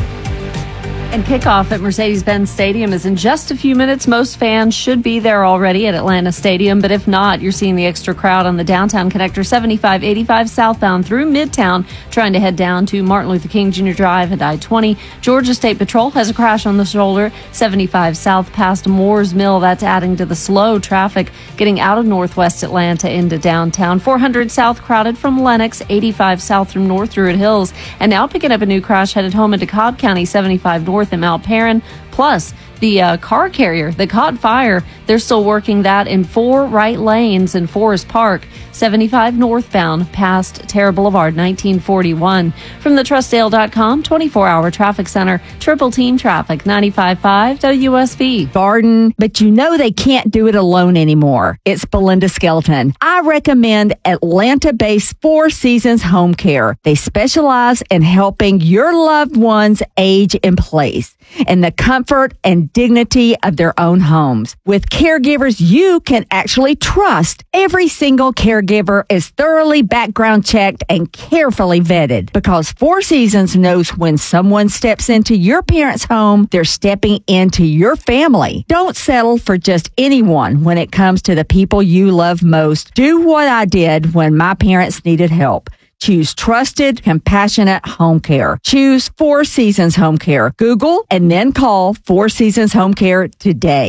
And kickoff at Mercedes-Benz Stadium is in just a few minutes. Most fans should be there already at Atlanta Stadium, but if not, you're seeing the extra crowd on the downtown connector seventy-five eighty-five southbound through Midtown, trying to head down to Martin Luther King Junior Drive and I twenty. Georgia State Patrol has a crash on the shoulder, seventy-five south past Moore's Mill. That's adding to the slow traffic getting out of northwest Atlanta into downtown. four hundred south crowded from Lenox, eighty-five south from North Druid Hills, and now picking up a new crash headed home into Cobb County, seventy-five north in Mount Perrin. Plus, the uh, car carrier that caught fire, they're still working that in four right lanes in Forest Park, seventy-five northbound past Terra Boulevard, nineteen forty-one. From the trustdale dot com twenty-four hour traffic center, triple team traffic, ninety-five point five W S B. Garden, but you know they can't do it alone anymore. It's Belinda Skelton. I recommend Atlanta-based Four Seasons Home Care. They specialize in helping your loved ones age in place in the comfort and dignity of their own homes. With caregivers you can actually trust, every single caregiver is thoroughly background checked and carefully vetted because Four Seasons knows when someone steps into your parents' home, they're stepping into your family. Don't settle for just anyone when it comes to the people you love most. Do what I did when my parents needed help. Choose trusted, compassionate home care. Choose Four Seasons Home Care. Google and then call Four Seasons Home Care today.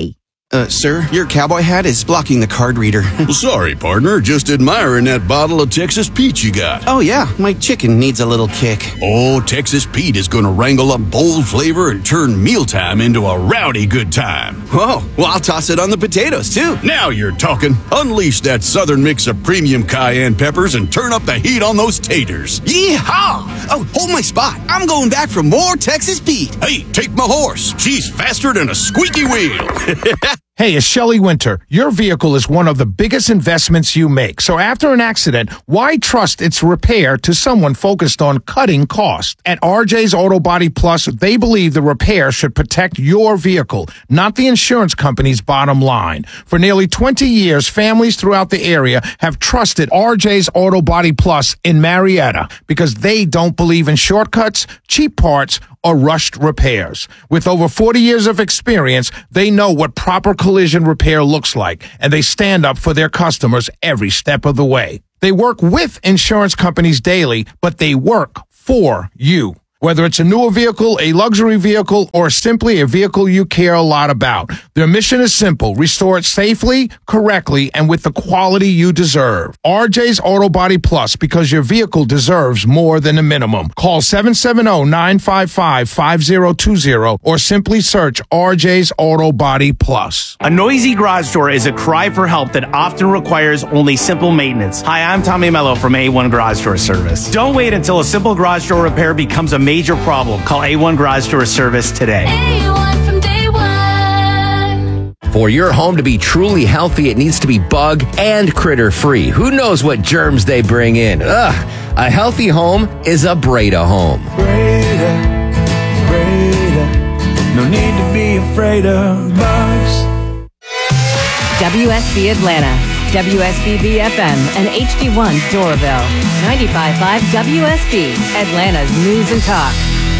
Uh, sir, your cowboy hat is blocking the card reader. Well, sorry, partner. Just admiring that bottle of Texas Pete you got. Oh, yeah. My chicken needs a little kick. Oh, Texas Pete is going to wrangle up bold flavor and turn mealtime into a rowdy good time. Oh, well, I'll toss it on the potatoes, too. Now you're talking. Unleash that southern mix of premium cayenne peppers and turn up the heat on those taters. Yeehaw! Oh, hold my spot. I'm going back for more Texas Pete. Hey, take my horse. She's faster than a squeaky wheel. Hey, it's Shelley Winter. Your vehicle is one of the biggest investments you make. So after an accident, why trust its repair to someone focused on cutting costs? At R J's Auto Body Plus, they believe the repair should protect your vehicle, not the insurance company's bottom line. For nearly twenty years, families throughout the area have trusted R J's Auto Body Plus in Marietta because they don't believe in shortcuts, cheap parts, or rushed repairs. With over forty years of experience, they know what proper collision repair looks like, and they stand up for their customers every step of the way. They work with insurance companies daily, but they work for you. Whether it's a newer vehicle, a luxury vehicle, or simply a vehicle you care a lot about, their mission is simple: restore it safely, correctly, and with the quality you deserve. R J's Auto Body Plus, because your vehicle deserves more than a minimum. Call seven seven zero, nine five five, five zero two zero or simply search R J's Auto Body Plus. A noisy garage door is a cry for help that often requires only simple maintenance. Hi, I'm Tommy Mello from A one Garage Door Service. Don't wait until a simple garage door repair becomes a major problem. Call A one Garage Door Service today. A one from day one. For your home to be truly healthy, it needs to be bug and critter free. Who knows what germs they bring in? Ugh. A healthy home is a Breda home. Breda, Breda, no need to be afraid of bugs. W S B Atlanta, W S B B F M, and H D one Doraville. ninety-five point five W S B, Atlanta's news and talk.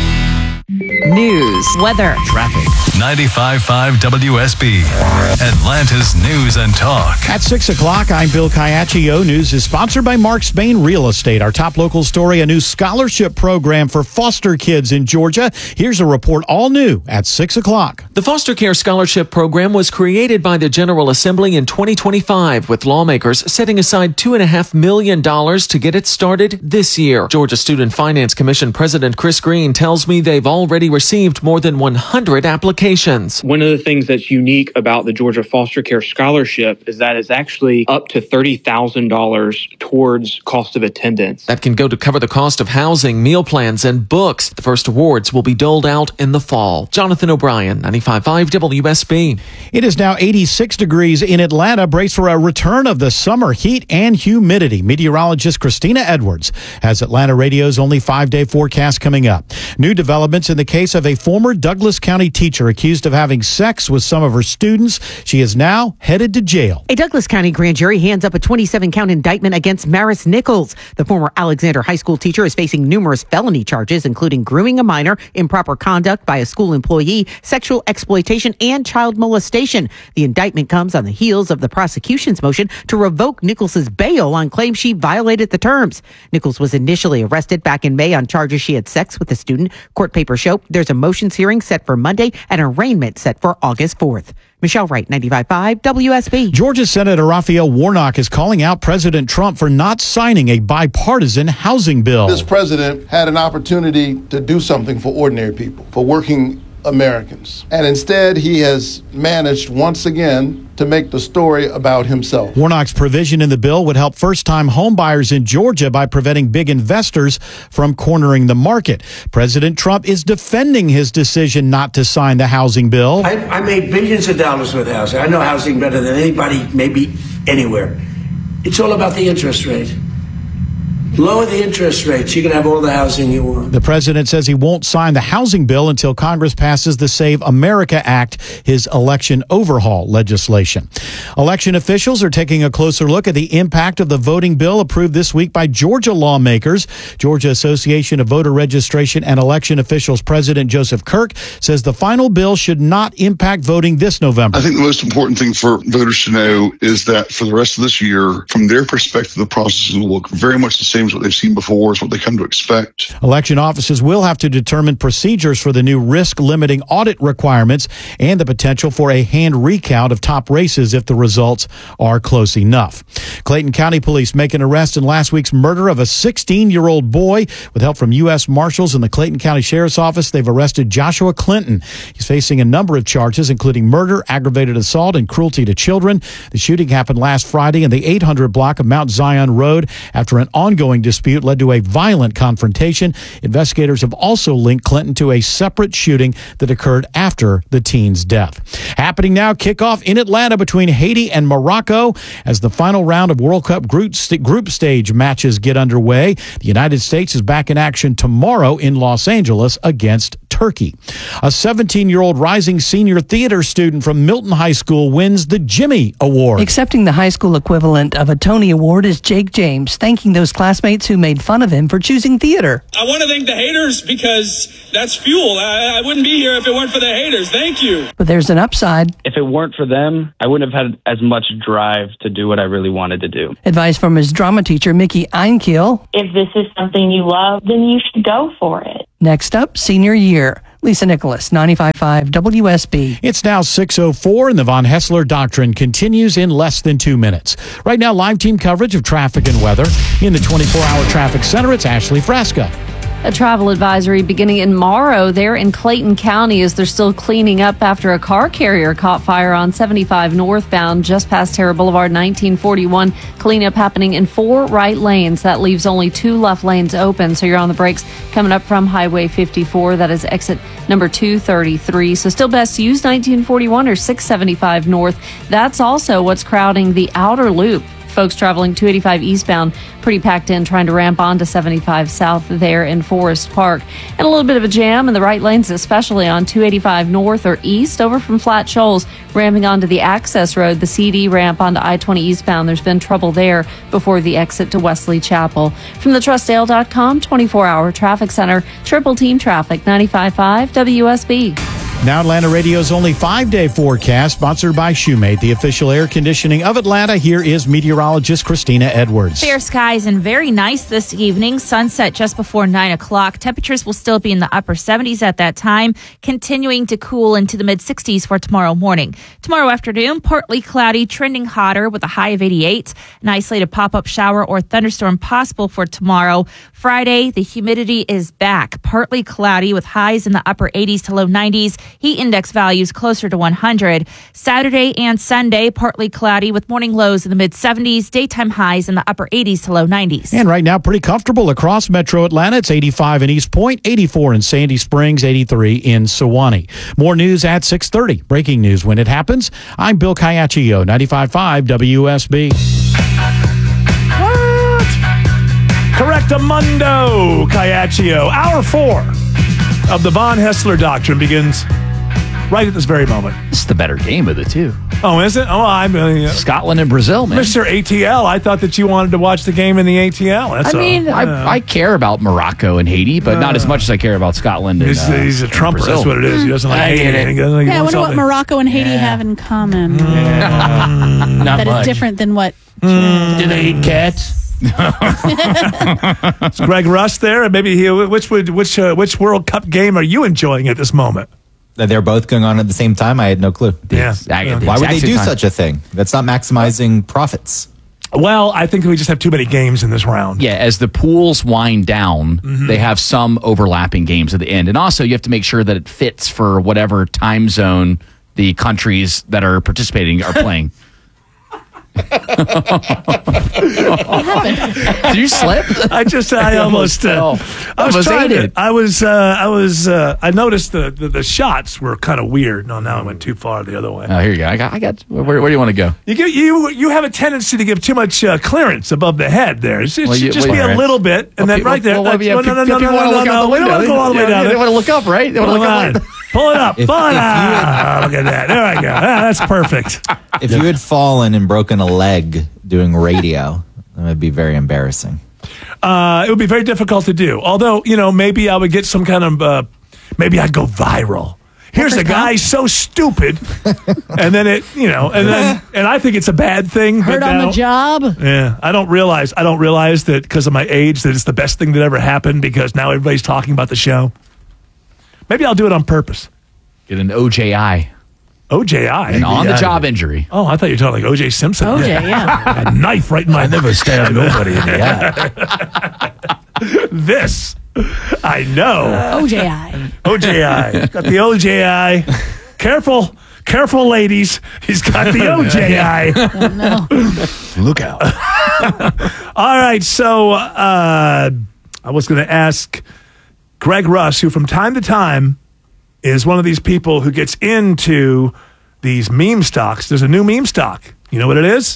News, weather, traffic. ninety-five point five W S B, Atlanta's news and talk. At six o'clock, I'm Bill Caiaccio. News is sponsored by Mark Spain Real Estate. Our top local story, a new scholarship program for foster kids in Georgia. Here's a report all new at six o'clock. The Foster Care Scholarship Program was created by the General Assembly in twenty twenty-five, with lawmakers setting aside two point five million dollars to get it started this year. Georgia Student Finance Commission President Chris Green tells me they've already received more than one hundred applications. One of the things that's unique about the Georgia Foster Care Scholarship is that it's actually up to thirty thousand dollars towards cost of attendance. That can go to cover the cost of housing, meal plans, and books. The first awards will be doled out in the fall. Jonathan O'Brien, ninety-five point five W S B. It is now eighty-six degrees in Atlanta. Brace for a return of the summer heat and humidity. Meteorologist Christina Edwards has Atlanta Radio's only five-day forecast coming up. New developments in the case of a former Douglas County teacher accused of having sex with some of her students. She is now headed to jail. A Douglas County grand jury hands up a twenty-seven count indictment against Maris Nichols. The former Alexander High School teacher is facing numerous felony charges, including grooming a minor, improper conduct by a school employee, sexual exploitation, and child molestation. The indictment comes on the heels of the prosecution's motion to revoke Nichols' bail on claims she violated the terms. Nichols was initially arrested back in May on charges she had sex with a student. Court papers show there's a motions hearing set for Monday and arraignment set for August fourth. Michelle Wright, ninety-five point five W S B. Georgia Senator Raphael Warnock is calling out President Trump for not signing a bipartisan housing bill. This president had an opportunity to do something for ordinary people, for working Americans. And instead, he has managed once again to make the story about himself. Warnock's provision in the bill would help first-time homebuyers in Georgia by preventing big investors from cornering the market. President Trump is defending his decision not to sign the housing bill. I, I made billions of dollars with housing. I know housing better than anybody, maybe anywhere. It's all about the interest rate. Lower the interest rates, you can have all the housing you want. The president says he won't sign the housing bill until Congress passes the Save America Act, his election overhaul legislation. Election officials are taking a closer look at the impact of the voting bill approved this week by Georgia lawmakers. Georgia Association of Voter Registration and Election Officials President Joseph Kirk says the final bill should not impact voting this November. I think the most important thing for voters to know is that for the rest of this year, from their perspective, the process will look very much the same as times. What they've seen before is what they come to expect. Election offices will have to determine procedures for the new risk-limiting audit requirements and the potential for a hand recount of top races if the results are close enough. Clayton County Police make an arrest in last week's murder of a sixteen-year-old boy. With help from U S Marshals and the Clayton County Sheriff's Office, they've arrested Joshua Clinton. He's facing a number of charges, including murder, aggravated assault, and cruelty to children. The shooting happened last Friday in the eight hundred block of Mount Zion Road after an ongoing dispute led to a violent confrontation. Investigators have also linked Clinton to a separate shooting that occurred after the teen's death. Happening now, kickoff in Atlanta between Haiti and Morocco as the final round of World Cup group, st- group stage matches get underway. The United States is back in action tomorrow in Los Angeles against Turkey. A seventeen-year-old rising senior theater student from Milton High School wins the Jimmy Award. Accepting the high school equivalent of a Tony Award is Jake James, thanking those classmates who made fun of him for choosing theater. I want to thank the haters because that's fuel. I, I wouldn't be here if it weren't for the haters. Thank you. But there's an upside. If it weren't for them, I wouldn't have had as much drive to do what I really wanted to do. Advice from his drama teacher, Mickey Einkiel. If this is something you love, then you should go for it. Next up, senior year. Lisa Nicholas, ninety-five point five W S B. It's now six oh four, and the Von Hessler Doctrine continues in less than two minutes. Right now, live team coverage of traffic and weather. In the twenty-four hour traffic center, it's Ashley Fresca. A travel advisory beginning in Morrow there in Clayton County as they're still cleaning up after a car carrier caught fire on seventy-five northbound just past Terra Boulevard nineteen forty-one. Cleanup happening in four right lanes. That leaves only two left lanes open, so you're on the brakes coming up from Highway fifty-four. That is exit number two thirty-three. So still best to use nineteen forty-one or six seventy-five north. That's also what's crowding the outer loop. Folks traveling two eighty-five eastbound, pretty packed in, trying to ramp onto seventy-five south there in Forest Park. And a little bit of a jam in the right lanes, especially on two eighty-five north or east over from Flat Shoals, ramping onto the access road, the C D ramp onto I twenty eastbound. There's been trouble there before the exit to Wesley Chapel. From the trust dale dot com twenty-four hour traffic center, triple team traffic, ninety-five point five W S B. Now Atlanta Radio's only five-day forecast, sponsored by Shoemate, the official air conditioning of Atlanta. Here is meteorologist Christina Edwards. Fair skies and very nice this evening. Sunset just before nine o'clock. Temperatures will still be in the upper seventies at that time, continuing to cool into the mid-sixties for tomorrow morning. Tomorrow afternoon, partly cloudy, trending hotter with a high of eighty-eight. An isolated pop-up shower or thunderstorm possible for tomorrow. Friday, the humidity is back. Partly cloudy with highs in the upper eighties to low nineties. Heat index values closer to one hundred. Saturday and Sunday, partly cloudy with morning lows in the mid-seventies, daytime highs in the upper eighties to low nineties. And right now, pretty comfortable across Metro Atlanta. It's eighty-five in East Point, eighty-four in Sandy Springs, eighty-three in Sewanee. More news at six thirty. Breaking news when it happens. I'm Bill Caiaccio, ninety-five point five W S B. What? Correctamundo, Caiaccio. Hour four of the Von Hessler Doctrine begins right at this very moment. This is the better game of the two. Oh, is it? Oh, I'm uh, Scotland and Brazil, man. Mister A T L, I thought that you wanted to watch the game in the A T L. That's I mean, all. I, I care about Morocco and Haiti, but uh, not as much as I care about Scotland and He's, uh, he's a trumper. Brazil. That's what it is. He doesn't like Haiti. He doesn't like Yeah, I wonder what something. Morocco and Haiti yeah. have in common. Yeah. that much. is different than what. Mm. Do they eat cats? It's Greg Russ there, and maybe he, which would which uh, which World Cup game are you enjoying at this moment? They're both going on at the same time. I had no clue. Yeah. yeah. Why would they do time. such a thing? That's not maximizing profits. Well, I think we just have too many games in this round. Yeah, as the pools wind down, mm-hmm. they have some overlapping games at the end. And also, you have to make sure that it fits for whatever time zone the countries that are participating are playing. What happened? Did you slip? I just, I, I almost, almost uh, I was, was trying to, I was, uh, I was, uh, I noticed the, the, the shots were kind of weird. No, now I went too far the other way. Oh, here you go. I got, I got, where, where do you want to go? You give, you, you have a tendency to give too much uh, clearance above the head there. It should well, you, just well, be right. a little bit, and well, then right there. Well, well, yeah, no, no, no, no, no, want to look no, out the window. We don't want to go all the way down. They want to look up, right? They want to look up. Pull it up. Pull it up. Look at that. There I go. Ah, that's perfect. If you had fallen and broken a leg doing radio, that would be very embarrassing. Uh, it would be very difficult to do. Although, you know, maybe I would get some kind of, uh, maybe I'd go viral. here's a guy so stupid, and then it, you know, and then and I think it's a bad thing. but Hurt on now- the job. Yeah, I don't realize. I don't realize that because of my age that it's the best thing that ever happened because now everybody's talking about the show. Maybe I'll do it on purpose. Get an O J I. O J I. An on-the-job Yeah. injury. Oh, I thought you were talking like O J Simpson. O J, yeah. A knife right in my. I never stabbed nobody in the eye. This, I know. O J I. O J I. Got the O J I. Careful, careful, ladies. He's got the O J I. Oh, no. Look out. All right, so uh, I was going to ask Greg Russ, who from time to time is one of these people who gets into these meme stocks. There's a new meme stock. You know what it is?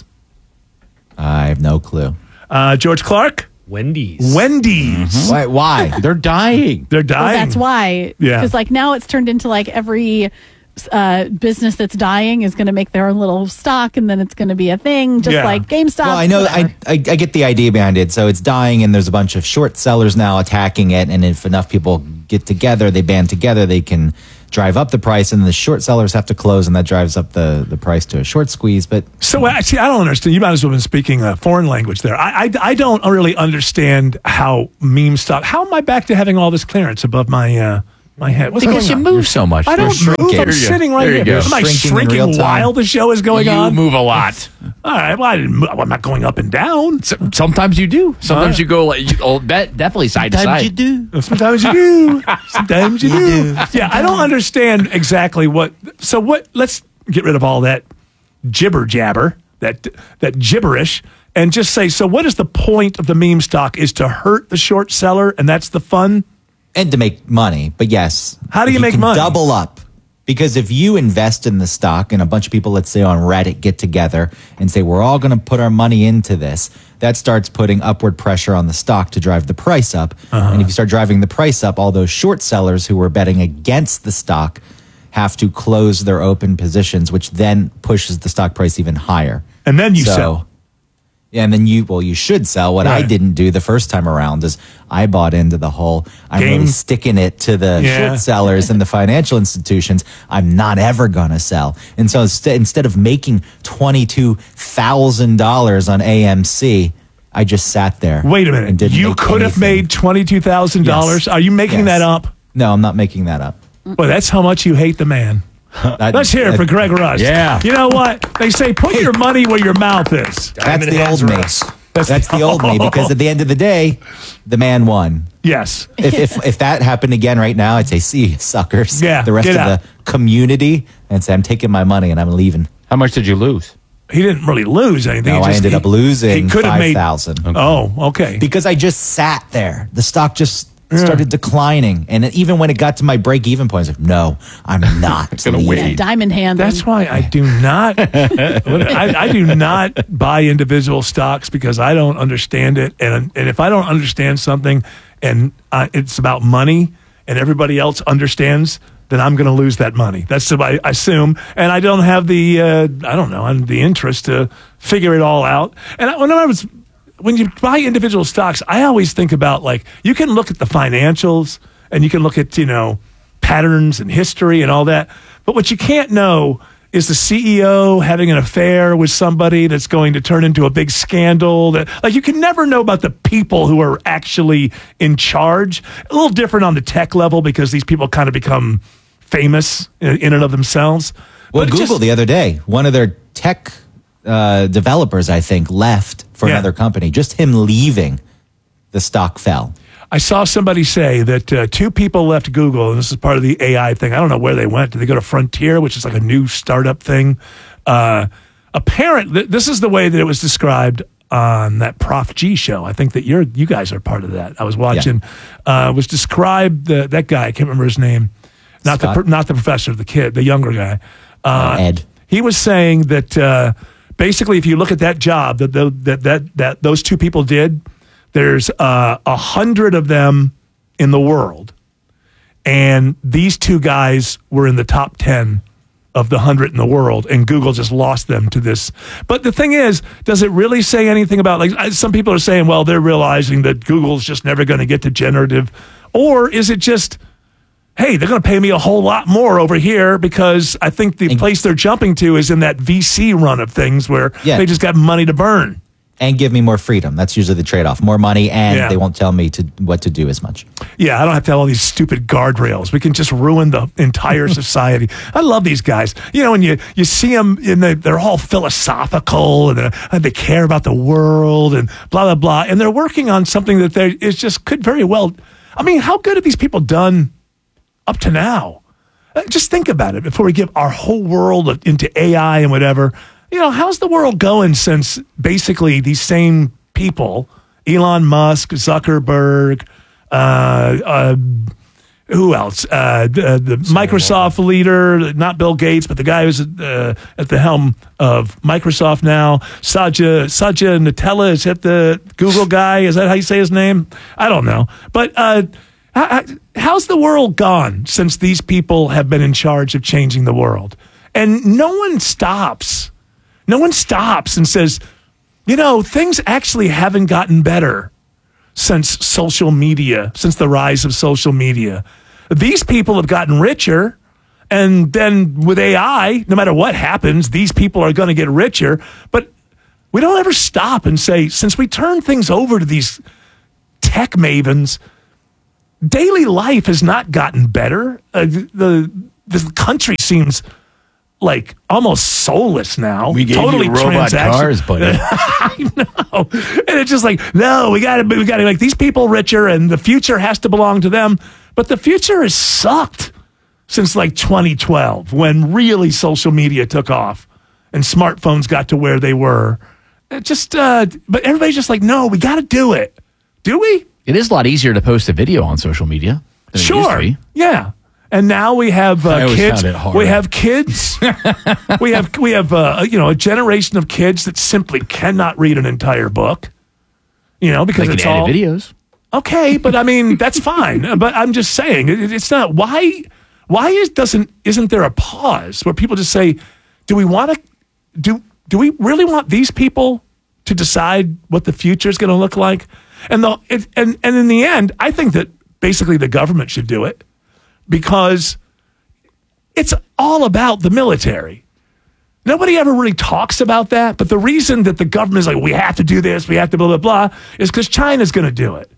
I have no clue. Uh, George Clark? Wendy's. Wendy's. Why? Why? They're dying. They're Well, dying. that's why. Yeah. Because like now it's turned into like every uh, business that's dying is going to make their own little stock, and then it's going to be a thing, just Yeah. like GameStop. Well, I know. whatever. I, I I get the idea behind it. So it's dying, and there's a bunch of short sellers now attacking it. And if enough people get together, they band together, they can drive up the price, and the short sellers have to close, and that drives up the, the price to a short squeeze. But So actually, I don't understand. You might as well have been speaking a foreign language there. I, I, I don't really understand how meme stock. How am I back to having all this clearance above my uh, my head? What's Because going you on? move so much. I don't You're move. shrinking. I'm There you go. sitting right There you here. go. Am I Shrinking in shrinking real time. while the show is going You on? move a lot. All right. Well, I didn't move. I'm not going up and down. Sometimes you do. Sometimes you go like you, oh, bet, definitely side to Sometimes side. you do. Sometimes you do. Sometimes you, do. Yeah, I don't understand exactly what. So what? Let's get rid of all that jibber jabber, that that gibberish, and just say. So what is the point of the meme stock? Is to hurt the short seller, and that's the fun. and to make money. But yes, How do if you make can money? Double up. Because if you invest in the stock and a bunch of people, let's say on Reddit, get together and say, we're all going to put our money into this, that starts putting upward pressure on the stock to drive the price up. Uh-huh. And if you start driving the price up, all those short sellers who were betting against the stock have to close their open positions, which then pushes the stock price even higher. And then you So- sell. Yeah, and then you, well, you should sell. What I Right. didn't do the first time around is I bought into the whole, I'm Game. really sticking it to the Yeah. short sellers and the financial institutions. I'm not ever going to sell. And so inst- instead of making twenty-two thousand dollars on A M C, I just sat there. Wait a and minute. didn't You make could have anything. made twenty-two thousand dollars. Yes. Are you making Yes. that up? No, I'm not making that up. Well, that's how much you hate the man. Let's hear it for Greg Russ. Yeah. You know what? They say put your money where your mouth is. That's the old me. That's, That's the old me, because at the end of the day, the man won. Yes. If, if if that happened again right now, I'd say, see, you suckers. Yeah, The rest get of out. the community, and say, I'm taking my money and I'm leaving. How much did you lose? He didn't really lose anything. No, He I just- ended he- up losing he could have five made- thousand. Oh, okay. Because I just sat there. The stock just started declining. And even when it got to my break even point, I was like, no, I'm not Gonna leaving. wait. Diamond hand. That's why I do not. I, I do not buy individual stocks because I don't understand it, and and if I don't understand something, and uh, it's about money, and everybody else understands, then I'm going to lose that money. That's what I assume, and I don't have the uh, I don't know the interest to figure it all out. And I, when I was when you buy individual stocks, I always think about like you can look at the financials and you can look at you know patterns and history and all that, but what you can't know is the C E O having an affair with somebody that's going to turn into a big scandal. That like you can never know about the people who are actually in charge. A little different on the tech level because these people kind of become famous in, in and of themselves. Well, But it Google just- the other day, one of their tech uh, developers, I think, left for Yeah. another company. Just him leaving, the stock fell. I saw somebody say that uh, two people left Google, and this is part of the A I thing. I don't know where they went. Did they go to Frontier, which is like a new startup thing? Uh, apparent. Th- this is the way that it was described on that Prof G show. I think that you're you guys are part of that. I was watching. Uh, was described the, that guy. I can't remember his name. Not the Scott? per- not the professor, the kid, the younger guy. Uh, Ed. He was saying that uh, basically, if you look at that job that the, that that that those two people did. There's uh, a hundred of them in the world, and these two guys were in the top ten of the hundred in the world, and Google just lost them to this. But the thing is, does it really say anything about, like, I- some people are saying, well, they're realizing that Google's just never going to get to generative, or is it just hey, they're going to pay me a whole lot more over here because I think the place they're jumping to is in that V C run of things where Yeah. they just got money to burn. And give me more freedom. That's usually the trade-off. More money, and Yeah. they won't tell me to what to do as much. Yeah, I don't have to have all these stupid guardrails. We can just ruin the entire society. I love these guys. You know, when you, you see them, and they, they're all philosophical, and, and they care about the world, and blah, blah, blah. And they're working on something that they is just could very well. I mean, how good have these people done up to now? Uh, Just think about it before we give our whole world into A I and whatever. You know, how's the world going since basically these same people, Elon Musk, Zuckerberg, uh, uh, who else? Uh, the, the Microsoft leader, not Bill Gates, but the guy who's uh, at the helm of Microsoft now. Satya, Satya Nadella, is that the Google guy? Is that how you say his name? I don't know. But uh, how, how's the world gone since these people have been in charge of changing the world? And no one stops. No one stops and says, you know, things actually haven't gotten better since social media, since the rise of social media. These people have gotten richer, and then with A I, no matter what happens, these people are going to get richer. But we don't ever stop and say, since we turn things over to these tech mavens, daily life has not gotten better. Uh, the, the country seems like almost soulless now. We gave totally you robot transaction- cars, buddy. I know. And it's just like, no, we got to we got to make these people richer, and the future has to belong to them. But the future has sucked since like twenty twelve, when really social media took off and smartphones got to where they were. It just, uh, but everybody's just like, no, we got to do it. Do we? It is a lot easier to post a video on social media than it used Sure. to be. Yeah. And now we have uh, I always kids. found it hard. We have kids. we have we have uh, you know a generation of kids that simply cannot read an entire book. You know, because They it's can edit all videos. Okay, but I mean that's fine. But I'm just saying it, it's not. Why? Why is doesn't isn't there a pause where people just say, do we want to do do we really want these people to decide what the future is going to look like? And the it, and and in the end, I think that basically the government should do it, because it's all about the military. Nobody ever really talks about that, but the reason that the government is like, we have to do this, we have to blah, blah, blah, is because China's going to do it.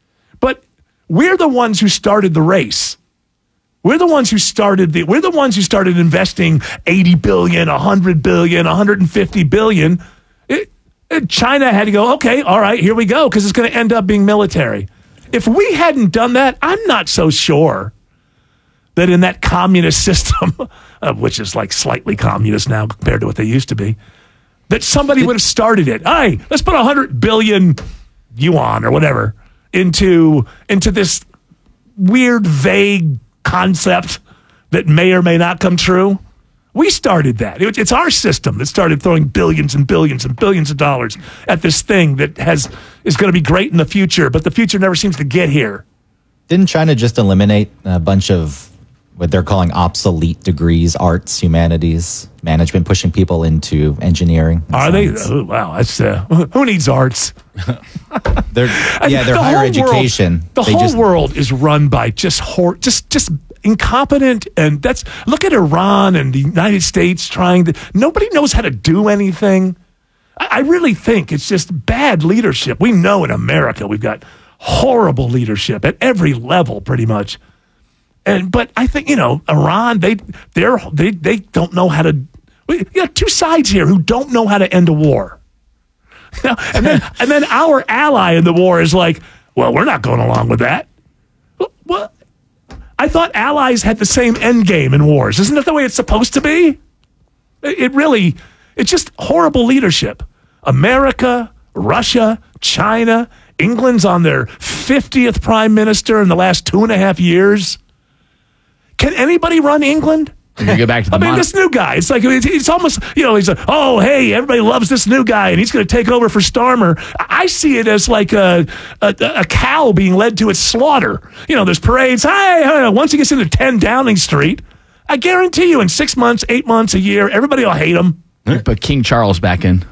But we're the ones who started the race. We're the ones who started the, we're the ones who started investing eighty billion, one hundred billion, one hundred fifty billion. It, it, China had to go, okay, all right, here we go, because it's going to end up being military. If we hadn't done that, I'm not so sure that in that communist system, uh, which is like slightly communist now compared to what they used to be, that somebody would have started it. Hey, let's put one hundred billion yuan or whatever into into this weird, vague concept that may or may not come true. We started that. It, it's our system that started throwing billions and billions and billions of dollars at this thing that has is going to be great in the future, but the future never seems to get here. Didn't China just eliminate a bunch of what they're calling obsolete degrees, arts, humanities, management, pushing people into engineering? Are they? Oh, wow, that's uh, who needs arts? They're yeah, they're The higher whole education. World, the they whole just, world is run by just hor- just just incompetent, and that's look at Iran and the United States trying to. Nobody knows how to do anything. I, I really think it's just bad leadership. We know in America we've got horrible leadership at every level, pretty much. And but I think you know Iran, they they're they they don't know how to. We got two sides here who don't know how to end a war. and then and then our ally in the war is like, well, we're not going along with that. Well, I thought allies had the same end game in wars. Isn't that the way it's supposed to be? It really, it's just horrible leadership. America, Russia, China, England's on their fiftieth prime minister in the last two and a half years. Can anybody run England? You go back to the I mean, mon- this new guy, it's like, it's, it's almost, you know, he's like, oh, hey, everybody loves this new guy, and he's going to take over for Starmer. I see it as like a, a a cow being led to its slaughter. You know, there's parades. Hi, once he gets into ten Downing Street, I guarantee you in six months, eight months, a year, everybody will hate him. Put King Charles back in.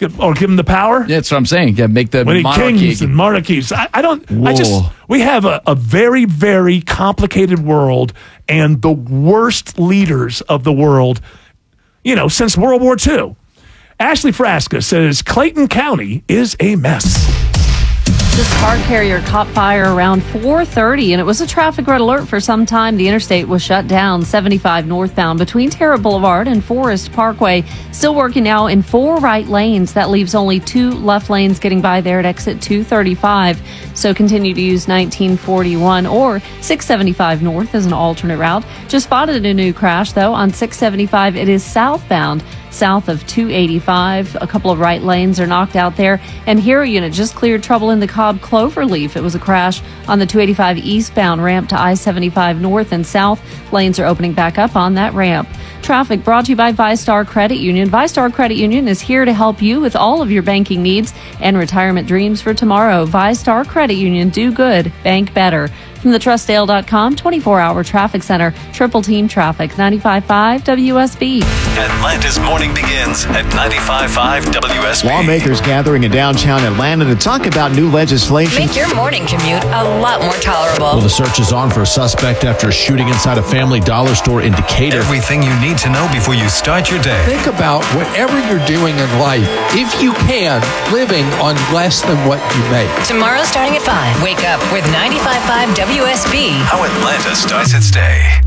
Or give them the power? That's what I'm saying. Yeah, make the We need monarchy. kings and monarchies. I, I don't. I just. Whoa. We have a, a very, very complicated world, and the worst leaders of the world, you know, since World War Two. Ashley Frasca says Clayton County is a mess. This car carrier caught fire around four thirty, and it was a traffic red alert for some time. The interstate was shut down seventy-five northbound between Terra Boulevard and Forest Parkway. Still working now in four right lanes. That leaves only two left lanes getting by there at exit two thirty-five. So continue to use nineteen forty-one or six seventy-five north as an alternate route. Just spotted a new crash, though, on six seventy-five. It is southbound. South of two eighty-five. A couple of right lanes are knocked out there. And Hero Unit just cleared trouble in the Cobb Cloverleaf. It was a crash on the two eighty-five eastbound ramp to I seventy-five north and south. Lanes are opening back up on that ramp. Traffic brought to you by ViStar Credit Union. ViStar Credit Union is here to help you with all of your banking needs and retirement dreams for tomorrow. ViStar Credit Union. Do good. Bank better. From the trust dale dot com twenty-four hour traffic center, triple team traffic, ninety-five point five W S B. Atlanta's morning begins at ninety-five point five W S B. Lawmakers gathering in downtown Atlanta to talk about new legislation. Make your morning commute a lot more tolerable. Well, the search is on for a suspect after a shooting inside a Family Dollar store in Decatur. Everything you need to know before you start your day. Think about whatever you're doing in life, if you can, living on less than what you make. Tomorrow starting at five, wake up with ninety-five point five W S B. How Atlanta starts its day.